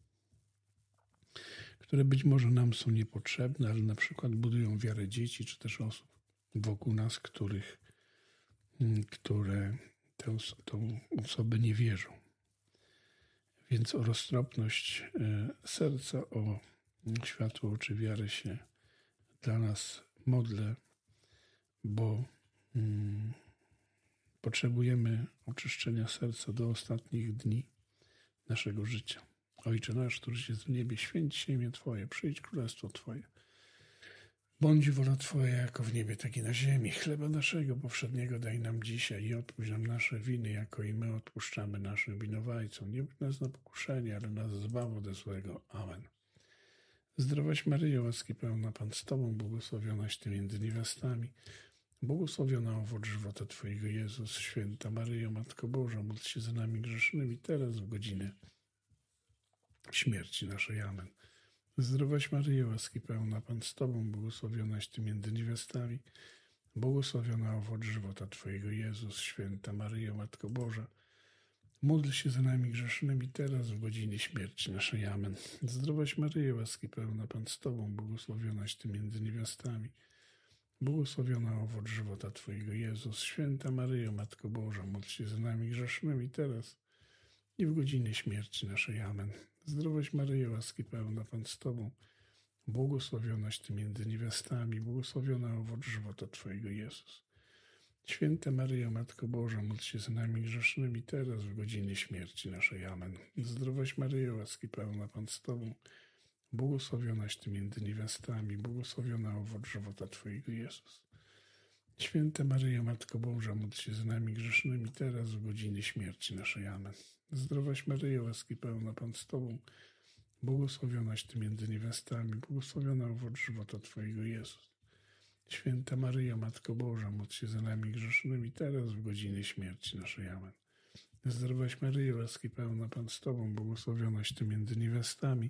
które być może nam są niepotrzebne, ale na przykład budują wiarę dzieci, czy też osób wokół nas, które tą osobę nie wierzą. Więc o roztropność serca, o światło oczy wiary się dla nas modlę, bo Potrzebujemy oczyszczenia serca do ostatnich dni naszego życia. Ojcze nasz, któryś jest w niebie, święć się imię Twoje, przyjdź królestwo Twoje. Bądź wola Twoja jako w niebie, tak i na ziemi. Chleba naszego powszedniego daj nam dzisiaj i odpuść nam nasze winy, jako i my odpuszczamy naszym winowajcom. Nie wódź nas na pokuszenie, ale nas zbaw ode złego. Amen. Zdrowaś Maryjo, łaski pełna Pan z Tobą, błogosławionaś Ty między niewiastami. Błogosławiona owoc żywota Twojego, Jezus. Święta Maryjo, Matko Boża, módl się za nami grzesznymi, teraz w godzinę śmierci naszej. Amen. Zdrowaś Maryjo, łaski pełna Pan z Tobą, błogosławionaś Ty między niewiastami. Błogosławiona owoc żywota Twojego, Jezus. Święta Maryjo, Matko Boża, módl się za nami grzesznymi, teraz w godzinie śmierci naszej. Amen. Zdrowaś Maryjo, łaski pełna Pan z Tobą, błogosławionaś Ty między niewiastami. Błogosławiona owoc żywota Twojego, Jezus. Święta Maryjo, Matko Boża, módl się za nami grzesznymi, teraz i w godzinie śmierci naszej. Amen. Zdrowaś Maryjo, łaski pełna Pan z Tobą, błogosławionaś Ty między niewiastami, błogosławiona owoc żywota Twojego, Jezus. Święta Maryjo, Matko Boża, módl się za nami grzesznymi, teraz w godzinie śmierci naszej. Amen. Zdrowaś Maryjo, łaski pełna Pan z Tobą, błogosławionaś Ty między niewiastami, błogosławiona owoc żywota Twojego, Jezus. Święta Maryjo, Matko Boża, módl się za nami grzesznymi, teraz w godzinie śmierci naszej. Amen. Zdrowaś Maryjo, łaski pełna Pan z Tobą, błogosławionaś Ty między niewiastami, błogosławiona owoc żywota Twojego, Jezus. Święta Maryjo, Matko Boża, módl się za nami grzesznymi, teraz w godzinie śmierci naszej. Amen. Zdrowaś Maryjo, łaski pełna Pan z Tobą, błogosławionaś Ty między niewiastami,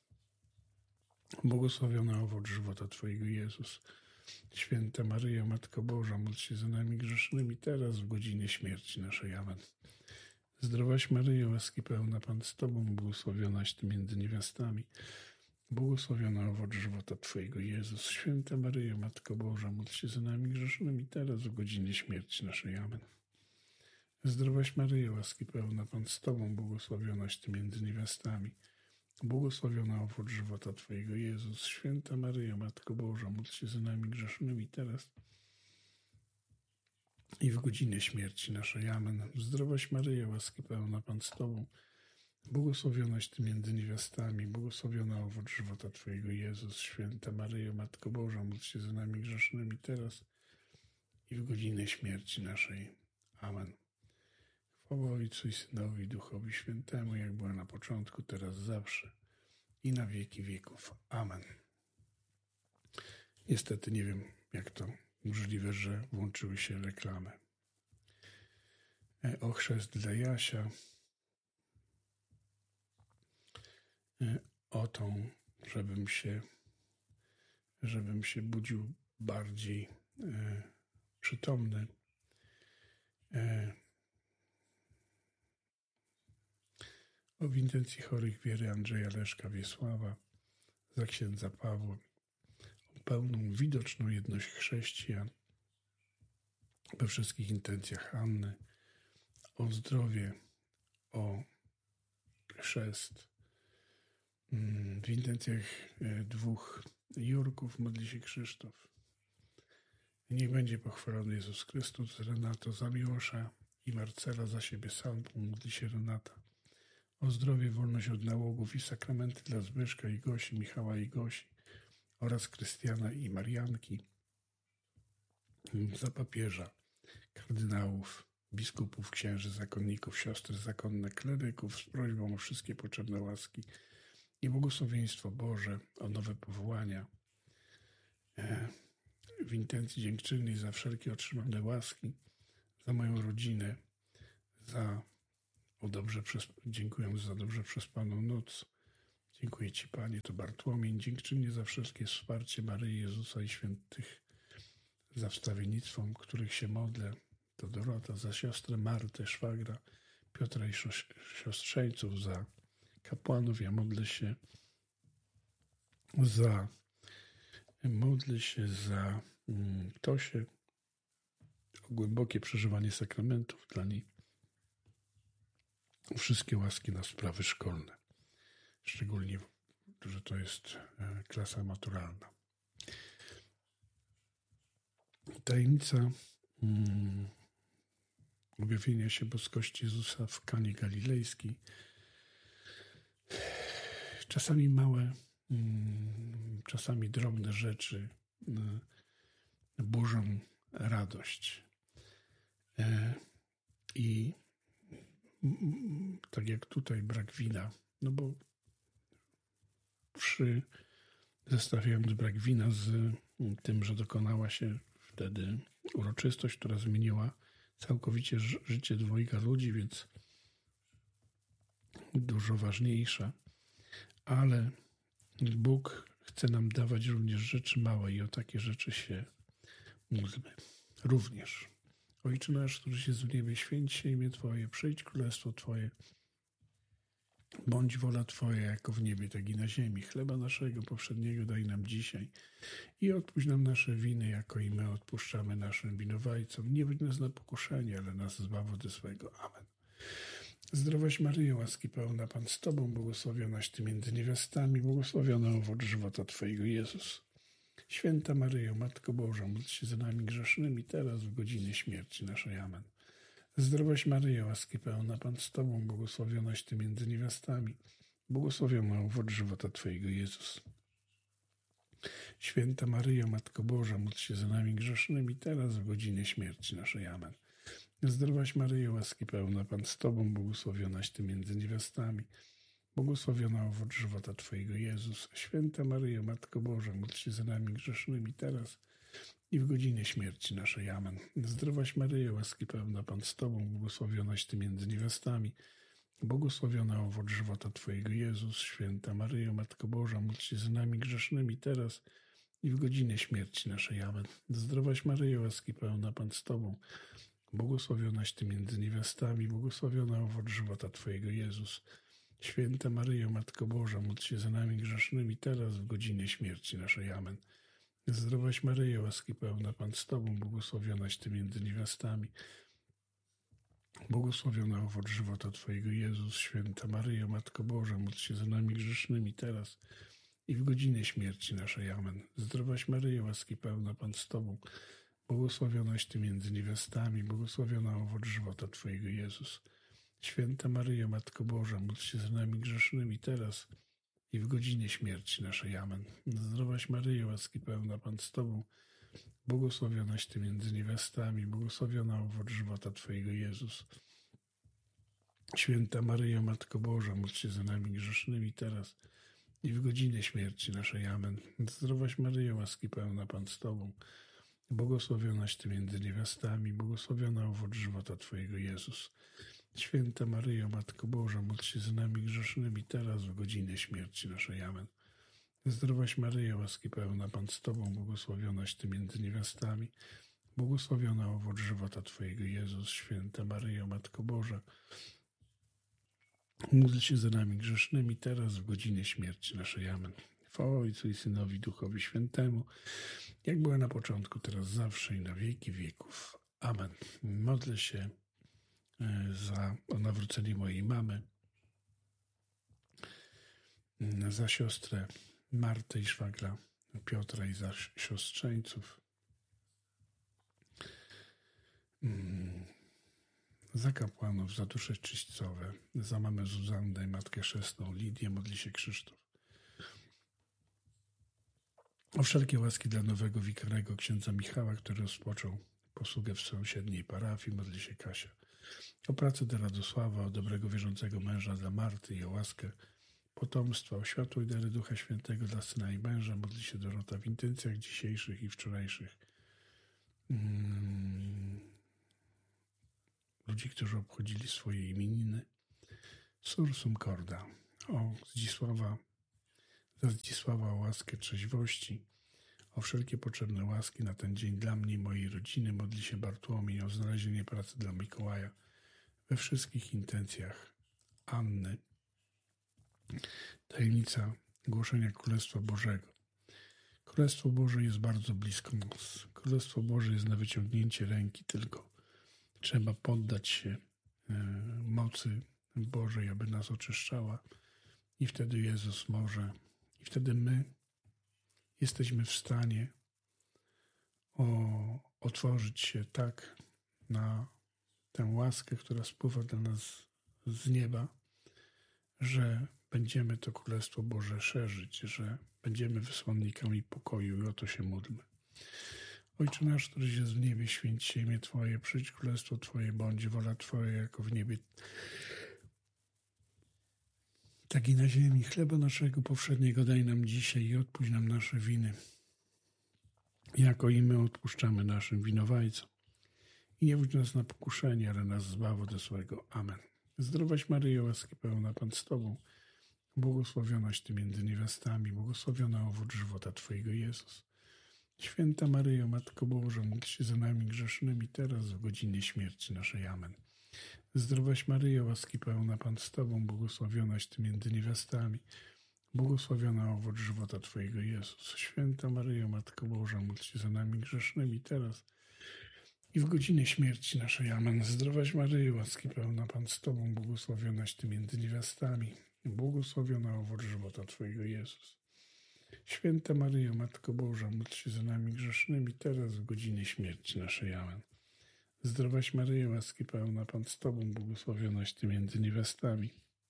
błogosławiona owoc żywota Twojego, Jezus. Święta Maryjo, Matko Boża, módl się za nami grzesznymi, teraz w godzinie śmierci naszej. Amen. Zdrowaś Maryjo, łaski pełna Pan z Tobą, błogosławionaś Ty między niewiastami, błogosławiona owoc żywota Twojego, Jezus. Święta Maryjo, Matko Boża, módl się za nami grzesznymi, teraz w godzinie śmierci naszej. Amen. Zdrowaś Maryjo, łaski pełna Pan z Tobą, błogosławionaś Ty między niewiastami, błogosławiona owoc żywota Twojego, Jezus. Święta Maryjo, Matko Boża, módl się za nami grzesznymi, teraz i w godzinę śmierci naszej. Amen. Zdrowaś Maryjo, łaski pełna Pan z Tobą, błogosławionaś Ty między niewiastami, błogosławiona owoc żywota Twojego, Jezus. Święta Maryjo, Matko Boża, módl się za nami grzesznymi, teraz i w godzinę śmierci naszej. Amen. Chwała Ojcu i Synowi i Duchowi Świętemu, jak była na początku, teraz, zawsze i na wieki wieków. Amen. Niestety nie wiem, jak to możliwe, że włączyły się reklamy. O chrzest dla Jasia. O tą, żebym się budził bardziej przytomny. O intencji chorych wiery Andrzeja Leszka Wiesława, za księdza Pawła, o pełną widoczną jedność chrześcijan, we wszystkich intencjach Anny, o zdrowie, o chrzest. W intencjach dwóch Jurków modli się Krzysztof. Niech będzie pochwalony Jezus Chrystus. Renato za Miłosza i Marcela, za siebie sam modli się Renata. O zdrowie, wolność od nałogów i sakramenty dla Zbyszka i Gosi, Michała i Gosi oraz Krystiana i Marianki. Za papieża, kardynałów, biskupów, księży, zakonników, siostry zakonne, kleryków z prośbą o wszystkie potrzebne łaski i błogosławieństwo Boże, o nowe powołania. W intencji dziękczynnej za wszelkie otrzymane łaski, za moją rodzinę, dziękuję za dobrze przespaną noc. Dziękuję Ci, Panie, to Bartłomiej. Dziękczynnie za wszelkie wsparcie Maryi, Jezusa i świętych, za wstawiennictwom, których się modlę. To Dorota, za siostrę Martę, szwagra Piotra i siostrzeńców, za kapłanów. Ja modlę się za Tosię, o głębokie przeżywanie sakramentów dla niej, o wszystkie łaski na sprawy szkolne, szczególnie, że to jest klasa maturalna. Tajemnica objawienia się boskości Jezusa w Kanie Galilejskiej. Czasami małe, czasami drobne rzeczy burzą radość. I tak jak tutaj brak wina, no bo zestawiając brak wina z tym, że dokonała się wtedy uroczystość, która zmieniła całkowicie życie dwojga ludzi, więc dużo ważniejsza. Ale Bóg chce nam dawać również rzeczy małe i o takie rzeczy się módlmy. Również. Ojcze nasz, który jest w niebie, święć się imię Twoje, przyjdź królestwo Twoje. Bądź wola Twoja, jako w niebie, tak i na ziemi. Chleba naszego powszedniego daj nam dzisiaj i odpuść nam nasze winy, jako i my odpuszczamy naszym winowajcom. Nie wódź nas na pokuszenie, ale nas zbaw od złego. Amen. Zdrowaś Maryjo, łaski pełna, Pan z Tobą, błogosławionaś Ty między niewiastami, błogosławiony owoc żywota Twojego, Jezus. Święta Maryjo, Matko Boża, módl się za nami grzesznymi, teraz w godzinie śmierci naszej. Amen. Zdrowaś Maryjo, łaski pełna, Pan z Tobą, błogosławionaś Ty między niewiastami, błogosławiony owoc żywota Twojego, Jezus. Święta Maryjo, Matko Boża, módl się za nami grzesznymi, teraz w godzinie śmierci naszej. Amen. Zdrowaś Maryjo, łaski pełna, Pan z Tobą, błogosławionaś Ty między niewiastami, błogosławiona owoc żywota Twojego, Jezus. Święta Maryjo, Matko Boża, módl się za nami grzesznymi, teraz i w godzinie śmierci naszej. Amen. Zdrowaś Maryjo, łaski pełna, Pan z Tobą, błogosławionaś Ty między niewiastami, błogosławiona owoc żywota Twojego, Jezus. Święta Maryjo, Matko Boża, módl się za nami grzesznymi, teraz i w godzinie śmierci naszej. Amen. Zdrowaś Maryjo, łaski pełna, Pan z Tobą, błogosławionaś Ty między niewiastami, błogosławiona owoc żywota Twojego, Jezus. Święta Maryjo, Matko Boża, módl się za nami grzesznymi, teraz w godzinie śmierci naszej. Amen. Zdrowaś Maryjo, łaski pełna, Pan z Tobą, błogosławionaś Ty między niewiastami, błogosławiona owoc żywota Twojego, Jezus. Święta Maryjo, Matko Boża, módl się za nami grzesznymi, teraz i w godzinie śmierci naszej. Amen. Zdrowaś Maryjo, łaski pełna, Pan z Tobą, błogosławionaś Ty między niewiastami, błogosławiona owoc żywota Twojego, Jezus. Święta Maryjo, Matko Boża, módl się za nami grzesznymi, teraz i w godzinie śmierci naszej. Amen. Zdrowaś Maryjo, łaski pełna, Pan z Tobą, błogosławionaś Ty między niewiastami, błogosławiona owoc żywota Twojego, Jezus. Święta Maryjo, Matko Boża, módl się za nami grzesznymi, teraz i w godzinie śmierci naszej. Amen. Zdrowaś Maryjo, łaski pełna, Pan z Tobą, błogosławionaś Ty między niewiastami, błogosławiona owoc żywota Twojego, Jezus. Święta Maryjo, Matko Boża, módl się za nami grzesznymi, teraz w godzinie śmierci naszej. Amen. Zdrowaś Maryjo, łaski pełna, Pan z Tobą, błogosławionaś Ty między niewiastami, błogosławiona owoc żywota Twojego, Jezus. Święta Maryjo, Matko Boża, módl się za nami grzesznymi, teraz w godzinie śmierci naszej. Amen. Chwała Ojcu i Synowi, Duchowi Świętemu, jak była na początku, teraz zawsze i na wieki wieków. Amen. Modlę się o nawrócenie mojej mamy, za siostrę Martę i szwagra Piotra i za siostrzeńców, za kapłanów, za dusze czyśćcowe, za mamę Zuzannę, matkę chrzestną Lidię, modli się Krzysztof. O wszelkie łaski dla nowego wikarego księdza Michała, który rozpoczął posługę w sąsiedniej parafii, modli się Kasia. O pracę dla Radosława, o dobrego wierzącego męża dla Marty i o łaskę potomstwa, o światło i dary Ducha Świętego dla syna i męża, modli się Dorota w intencjach dzisiejszych i wczorajszych. Ludzi, którzy obchodzili swoje imieniny. Sursum corda. Za Zdzisława o łaskę trzeźwości, o wszelkie potrzebne łaski na ten dzień dla mnie i mojej rodziny. Modli się Bartłomiej o znalezienie pracy dla Mikołaja. We wszystkich intencjach Anny. Tajemnica głoszenia Królestwa Bożego. Królestwo Boże jest bardzo blisko nas. Królestwo Boże jest na wyciągnięcie ręki, tylko trzeba poddać się mocy Bożej, aby nas oczyszczała. I wtedy Jezus może, i wtedy my jesteśmy w stanie otworzyć się tak na tę łaskę, która spływa dla nas z nieba, że będziemy to Królestwo Boże szerzyć, że będziemy wysłannikami pokoju i o to się módlmy. Ojcze nasz, któryś jest w niebie, święć się imię Twoje, przyjdź Królestwo Twoje, bądź wola Twoja jako w niebie, tak i na ziemi. Chleba naszego powszedniego daj nam dzisiaj i odpuść nam nasze winy, jako i my odpuszczamy naszym winowajcom. I nie wódź nas na pokuszenie, ale nas zbaw ode złego. Amen. Zdrowaś Maryjo, łaski pełna, Pan z Tobą, błogosławionaś Ty między niewiastami, błogosławiona owoc żywota Twojego, Jezus. Święta Maryjo, Matko Boża, módl się za nami grzesznymi, teraz w godzinie śmierci naszej. Amen. Zdrowaś Maryjo, łaski pełna, Pan z Tobą, błogosławionaś Ty między niewiastami, błogosławiona owoc żywota Twojego, Jezus. Święta Maryjo, Matko Boża, módl się za nami grzesznymi, teraz i w godzinę śmierci naszej. Amen. Zdrowaś Maryjo, łaski pełna, Pan z Tobą, błogosławionaś Ty między niewiastami, błogosławiona owoc żywota Twojego, Jezus. Święta Maryjo, Matko Boża, módl się za nami grzesznymi, teraz w godzinie śmierci naszej. Amen. Zdrowaś Maryjo, łaski pełna, Pan z Tobą, błogosławionaś Ty między niewiastami,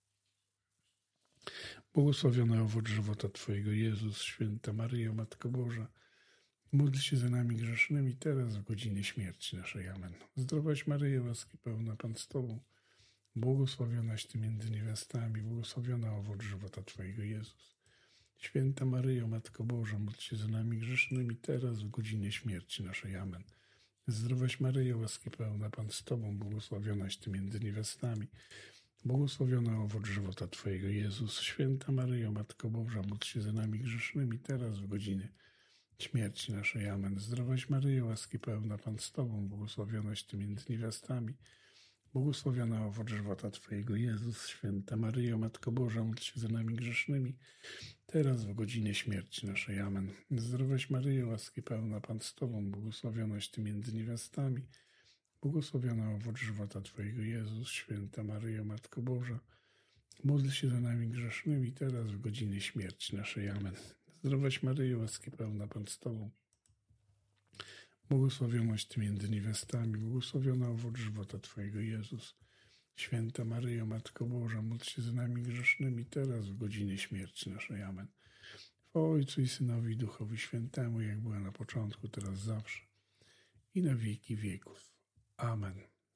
błogosławiona owoc żywota Twojego, Jezus. Święta Maryjo, Matko Boża, módl się za nami grzesznymi, teraz w godzinie śmierci naszej. Amen. Zdrowaś Maryjo, łaski pełna, Pan z Tobą, błogosławionaś Ty między niewiastami, błogosławiona owoc żywota Twojego, Jezus. Święta Maryjo, Matko Boża, módl się za nami grzesznymi, teraz w godzinie śmierci naszej. Amen. Zdrowaś Maryjo, łaski pełna, Pan z Tobą, błogosławionaś Ty między niewiastami, błogosławiona owoc żywota Twojego, Jezus. Święta Maryjo, Matko Boża, módl się za nami grzesznymi, teraz w godzinie śmierci naszej. Amen. Zdrowaś Maryjo, łaski pełna, Pan z Tobą, błogosławionaś Ty między niewiastami, błogosławiona owoc żywota Twojego, Jezus. Święta Maryjo, Matko Boża, módl się za nami grzesznymi, teraz w godzinie śmierci naszej. Amen. Zdrowaś Maryjo, łaski pełna, Pan z Tobą, błogosławionaś Ty między niewiastami, błogosławiona owoc żywota Twojego, Jezus. Święta Maryjo, Matko Boża, módl się za nami grzesznymi, teraz w godzinie śmierci naszej. Amen. Zdrowaś Maryjo, łaski pełna, Pan z Tobą, błogosławionaś Ty między niewiastami, błogosławiona owoc żywota Twojego, Jezus. Święta Maryjo, Matko Boża, módl się za nami grzesznymi, teraz w godzinie śmierci naszej. Amen. W Ojcu i Synowi i Duchowi Świętemu, jak była na początku, teraz zawsze i na wieki wieków. Amen.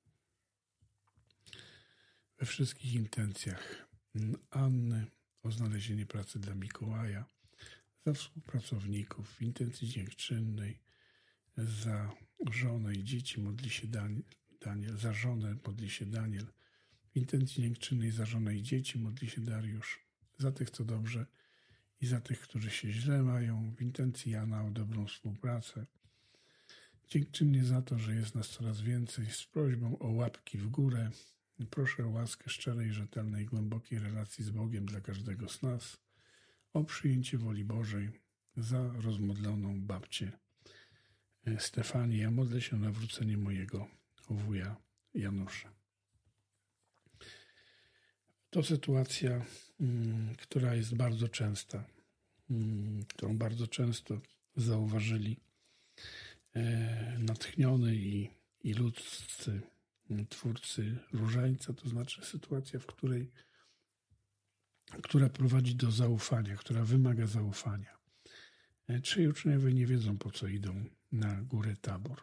We wszystkich intencjach Anny o znalezienie pracy dla Mikołaja, za współpracowników, w intencji dziękczynnej, za żonę i dzieci modli się Daniel, za żonę modli się Daniel, w intencji dziękczynnej za żonę i dzieci modli się Dariusz, za tych, co dobrze i za tych, którzy się źle mają, w intencji Jana o dobrą współpracę. Dziękczynnie za to, że jest nas coraz więcej, z prośbą o łapki w górę. Proszę o łaskę szczerej, rzetelnej, głębokiej relacji z Bogiem dla każdego z nas, o przyjęcie woli Bożej za rozmodloną babcię Stefanię. Ja modlę się o nawrócenie mojego wuja Janusza. To sytuacja, która jest bardzo częsta, którą bardzo często zauważyli natchniony i ludzcy twórcy różańca, to znaczy sytuacja, która prowadzi do zaufania, która wymaga zaufania. Trzej uczniowie nie wiedzą, po co idą na górę Tabor,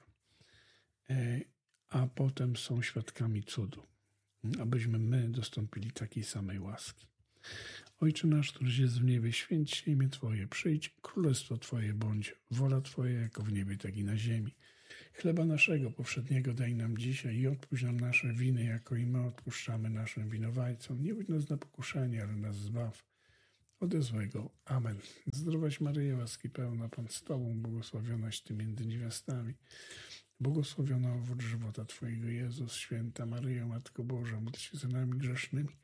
a potem są świadkami cudu, abyśmy my dostąpili takiej samej łaski. Ojcze nasz, któryś jest w niebie, święć się imię Twoje, przyjdź królestwo Twoje, bądź wola Twoja jako w niebie, tak i na ziemi. Chleba naszego powszedniego daj nam dzisiaj i odpuść nam nasze winy, jako i my odpuszczamy naszym winowajcom. Nie wódź nas na pokuszenie, ale nas zbaw ode złego. Amen. Zdrowaś Maryjo, łaski pełna, Pan z Tobą, błogosławionaś Ty między niewiastami, błogosławiona owoc żywota Twojego, Jezus. Święta Maryjo, Matko Boża, módl się za nami grzesznymi,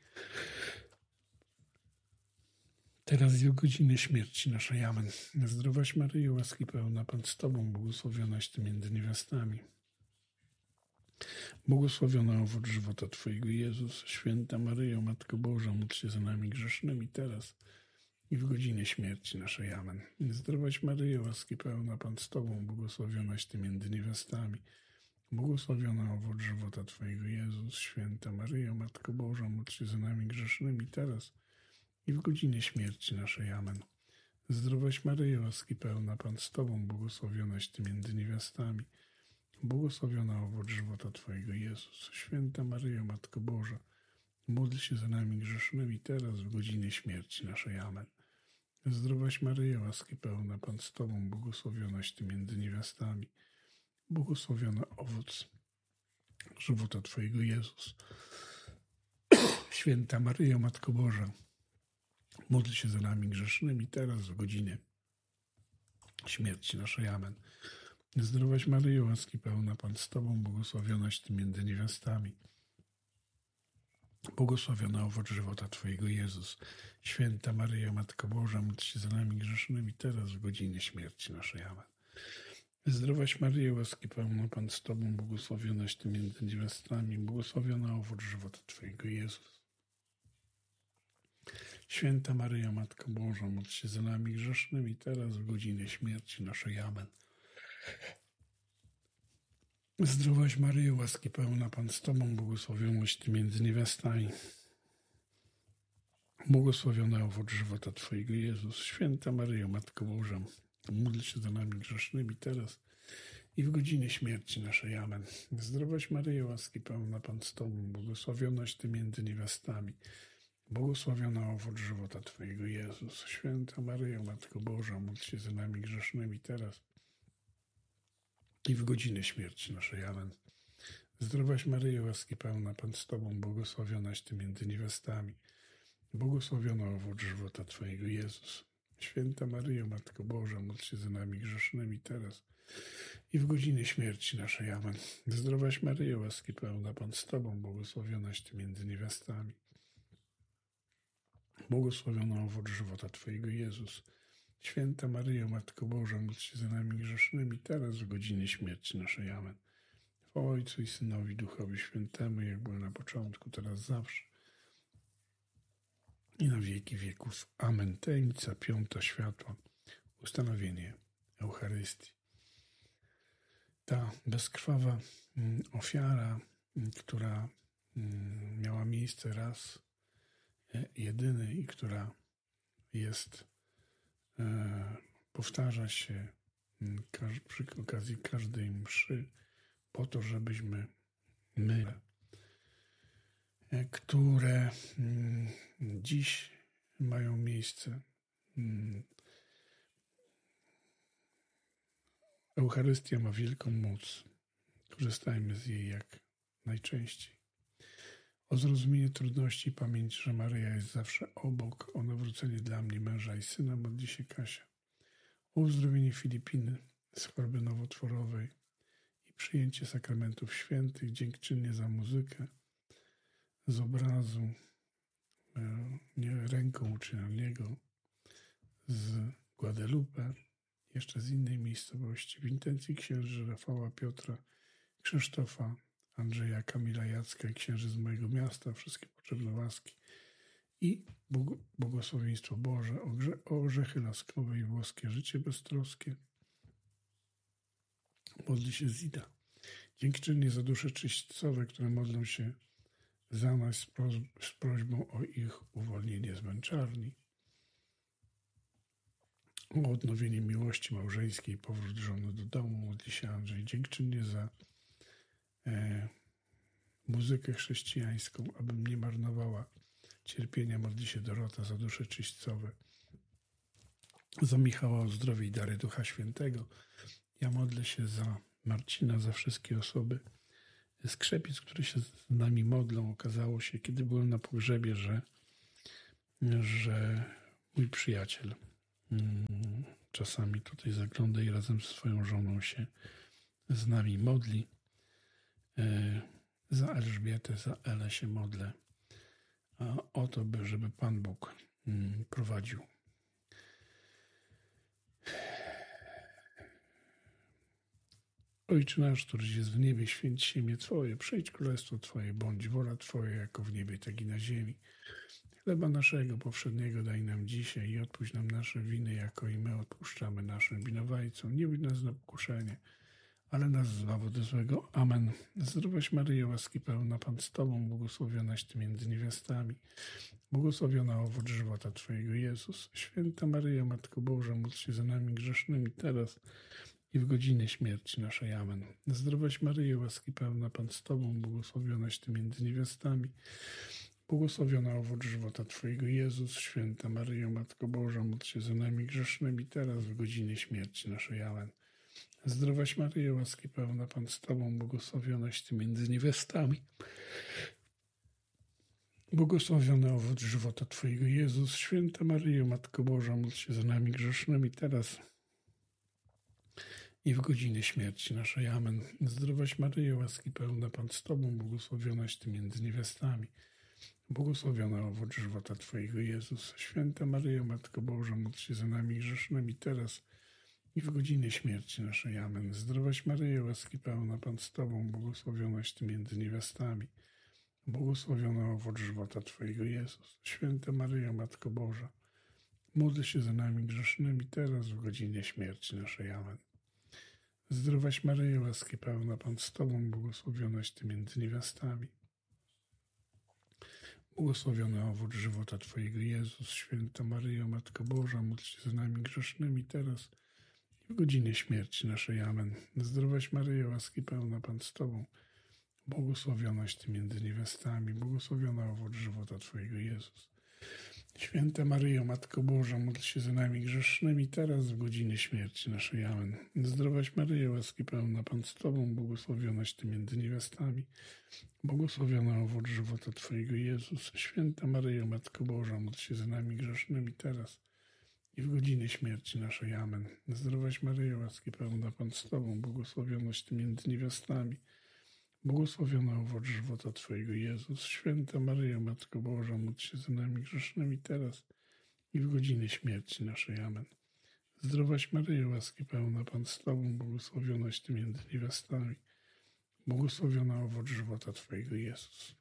teraz i o godzinie śmierci naszej. Amen. Zdrowaś Maryjo, łaski pełna, Pan z Tobą, błogosławionaś Ty między niewiastami, błogosławiona owoc żywota Twojego, Jezus. Święta Maryjo, Matko Boża, módl się za nami grzesznymi, teraz i w godzinie śmierci naszej. Amen. Zdrowaś Maryjo, łaski pełna, Pan z Tobą, błogosławionaś Ty między niewiastami, Błogosławiona owoc żywota Twojego, Jezus. Święta Maryjo, Matko Boża, módl się za nami grzesznymi teraz i w godzinie śmierci naszej. Amen. Zdrowaś Maryjo, łaski pełna, Pan z Tobą, błogosławionaś Ty między niewiastami. Błogosławiona owoc żywota Twojego, Jezus. Święta Maryjo, Matko Boża, módl się za nami grzesznymi teraz w godzinie śmierci naszej. Amen. Zdrowaś Maryjo, łaski pełna, Pan z Tobą, błogosławionaś Ty między niewiastami. Błogosławiona owoc żywota Twojego, Jezus. Święta Maryjo, Matko Boża, módl się za nami grzesznymi teraz w godzinie śmierci naszej. Amen. Zdrowaś Maryjo, łaski pełna, Pan z Tobą, błogosławionaś Ty między niewiastami. Błogosławiona owoc żywota Twojego, Jezus. Święta Maryjo, Matko Boża, módl się za nami grzesznymi teraz w godzinie śmierci naszej. Amen. Zdrowaś Maryjo, łaski pełna, Pan z Tobą, błogosławionaś Ty między niewiastami. Błogosławiona owoc żywota Twojego, Jezus. Święta Maryjo, Matko Boża, módl się za nami grzesznymi teraz w godzinie śmierci naszej. Amen. Zdrowaś Maryjo, łaski pełna, Pan z Tobą, błogosławionaś Ty między niewiastami. Błogosławiona owoc żywota Twojego, Jezus. Święta Maryjo, Matko Boża, módl się za nami grzesznymi teraz i w godzinie śmierci naszej. Amen. Zdrowaś Maryjo, łaski pełna, Pan z Tobą, błogosławionaś Ty między niewiastami. Błogosławiona owoc żywota Twojego, Jezus. Święta Maryjo, Matko Boża, módl się za nami grzesznymi teraz i w godzinę śmierci naszej. Amen. Zdrowaś Maryjo, łaski pełna, Pan z Tobą, błogosławionaś Ty między niewiastami. Błogosławiona owoc żywota Twojego, Jezus. Święta Maryjo, Matko Boża, módl się za nami grzesznymi teraz i w godzinie śmierci naszej. Amen. Zdrowaś Maryjo, łaski pełna, Pan z Tobą, błogosławionaś Ty między niewiastami. Błogosławiona owoc żywota Twojego, Jezus. Święta Maryjo, Matko Boża, módl się za nami grzesznymi teraz w godzinie śmierci naszej. Amen. Chwała Ojcu i Synowi, Duchowi Świętemu, jak było na początku, teraz zawsze i na wieki wieków. Amen. Tajemnica piąta światła. Ustanowienie Eucharystii. Ta bezkrwawa ofiara, która miała miejsce raz jedyny i która powtarza się przy okazji każdej mszy po to, żebyśmy które dziś mają miejsce. Eucharystia ma wielką moc. Korzystajmy z jej jak najczęściej. O zrozumienie trudności i pamięć, że Maryja jest zawsze obok, o nawrócenie dla mnie męża i syna modli się Kasia. O uzdrowienie Filipiny z choroby nowotworowej i przyjęcie sakramentów świętych, dziękczynnie za muzykę z obrazu ręką uczynionego z Guadalupe, jeszcze z innej miejscowości, w intencji księży Rafała, Piotra, Krzysztofa, Andrzeja, Kamila, Jacka i księży z mojego miasta, wszystkie potrzebne łaski i błogosławieństwo Boże, o grzechy laskowe i włoskie życie beztroskie. Modli się Zida. Dziękczynnie za dusze czyśćcowe, które modlą się za nas z prośbą o ich uwolnienie z męczarni. O odnowienie miłości małżeńskiej i powrót żony do domu modli się Andrzej. Dziękczynnie za muzykę chrześcijańską, abym nie marnowała cierpienia, modli się Dorota za dusze czyśćcowe. Za Michała o zdrowie i dary Ducha Świętego. Ja modlę się za Marcina, za wszystkie osoby z Krzepic, które się z nami modlą. Okazało się, kiedy byłem na pogrzebie, że mój przyjaciel czasami tutaj zagląda i razem z swoją żoną się z nami modli. Za Elżbietę, za Elę się modlę o to, żeby Pan Bóg prowadził. Ojcze nasz, któryś jest w niebie, święć się imię Twoje, przyjdź królestwo Twoje, bądź wola Twoja, jako w niebie, tak i na ziemi. Chleba naszego powszedniego daj nam dzisiaj i odpuść nam nasze winy, jako i my odpuszczamy naszym winowajcom. Nie wódź nas na pokuszenie, ale nas zbaw od złego. Amen. Zdrowaś Maryjo, łaski pełna, Pan z Tobą, błogosławionaś Ty między niewiastami. Błogosławiona owoc żywota Twojego, Jezus. Święta Maryjo, Matko Boża, módl się za nami grzesznymi teraz i w godzinę śmierci naszej. Amen. Zdrowaś Maryjo, łaski pełna, Pan z Tobą, błogosławionaś Ty między niewiastami. Błogosławiona owoc żywota Twojego, Jezus. Święta Maryjo, Matko Boża, módl się za nami grzesznymi teraz w godzinę śmierci naszej. Amen. Zdrowaś Maryjo, łaski pełna, Pan z Tobą, błogosławionaś Ty między niewiastami. Błogosławiony owoc żywota Twojego, Jezus. Święta Maryjo, Matko Boża, módl się za nami grzesznymi teraz i w godzinę śmierci naszej. Amen. Zdrowaś Maryjo, łaski pełna, Pan z Tobą, błogosławionaś Ty między niewiastami. Błogosławiona owoc żywota Twojego, Jezus. Święta Maryjo, Matko Boża, módl się za nami grzesznymi teraz i w godzinę śmierci naszej. Amen. Zdrowaś Maryjo, łaski pełna, Pan z Tobą, błogosławionaś Ty między niewiastami. Błogosławiona owoc żywota Twojego, Jezus. Święta Maryjo, Matko Boża, módl się za nami grzesznymi teraz w godzinie śmierci naszej. Amen. Zdrowaś Maryjo, łaski pełna, Pan z Tobą, błogosławionaś Ty między niewiastami. Błogosławiony owoc żywota Twojego, Jezus. Święta Maryjo, Matko Boża, módl się za nami grzesznymi teraz i w godzinie śmierci naszej. Amen. Zdrowaś Maryjo, łaski pełna, Pan z Tobą, błogosławionaś Ty między niewiastami. Błogosławiony owoc żywota Twojego, Jezus. Święta Maryjo, Matko Boża, módl się za nami grzesznymi teraz w godzinie śmierci naszej. Amen. Zdrowaś Maryjo, łaski pełna, Pan z Tobą, błogosławionaś Ty między niewiastami. Błogosławiony owoc żywota Twojego, Jezus. Święta Maryjo, Matko Boża, módl się za nami grzesznymi teraz i w godzinie śmierci naszej. Amen. Zdrowaś Maryjo, łaski pełna, Pan z Tobą, błogosławionaś Ty między niewiastami. Błogosławiony owoc żywota Twojego, Jezus. Święta Maryjo, Matko Boża, módl się za nami grzesznymi teraz i w godzinę śmierci naszej. Amen. Zdrowaś Maryjo, łaski pełna, Pan z Tobą, błogosławionaś Ty między niewiastami. Błogosławiona owoc żywota Twojego, Jezus.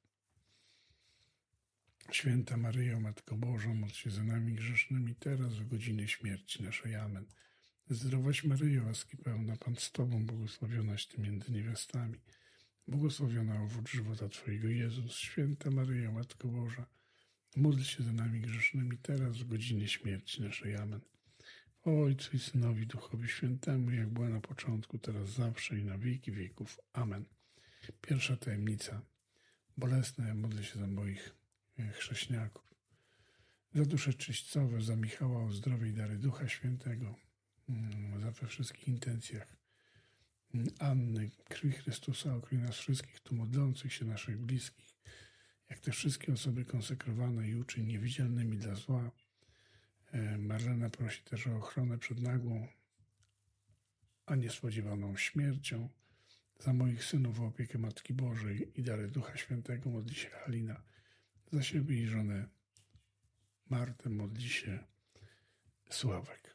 Święta Maryjo, Matko Boża, módl się za nami grzesznymi teraz w godzinę śmierci naszej. Amen. Zdrowaś Maryjo, łaski pełna, Pan z Tobą, błogosławionaś Ty między niewiastami. Błogosławiona owoc żywota Twojego, Jezus. Święta Maryjo, Matko Boża, módl się za nami grzesznymi teraz w godzinie śmierci naszej. Amen. Ojcu i Synowi, Duchowi Świętemu, jak była na początku, teraz zawsze i na wieki wieków. Amen. Pierwsza tajemnica. Bolesna, ja modlę się za moich chrześniaków. Za dusze czyśćcowe, za Michała o zdrowie i dary Ducha Świętego, za we wszystkich intencjach Anny, krwi Chrystusa, okryj nas wszystkich tu modlących się, naszych bliskich, jak te wszystkie osoby konsekrowane i uczyń niewidzialnymi dla zła. Marlena prosi też o ochronę przed nagłą, a niespodziewaną śmiercią. Za moich synów o opiekę Matki Bożej i dary Ducha Świętego modli się Halina. Za siebie i żonę Martę modli się Sławek.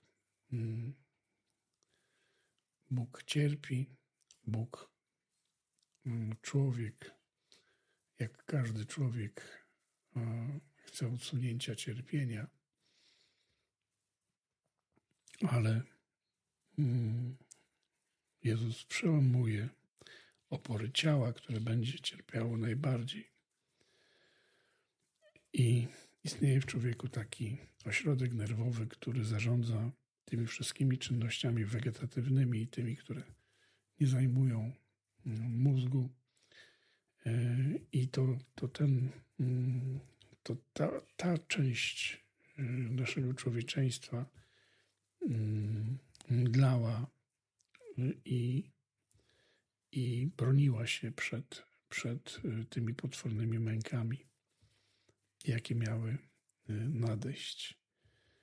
Bóg cierpi, Bóg, człowiek, jak każdy człowiek, chce odsunięcia cierpienia, ale Jezus przełamuje opory ciała, które będzie cierpiało najbardziej. I istnieje w człowieku taki ośrodek nerwowy, który zarządza tymi wszystkimi czynnościami wegetatywnymi i tymi, które nie zajmują mózgu. I ta część naszego człowieczeństwa mdlała i broniła się przed tymi potwornymi mękami, jakie miały nadejść.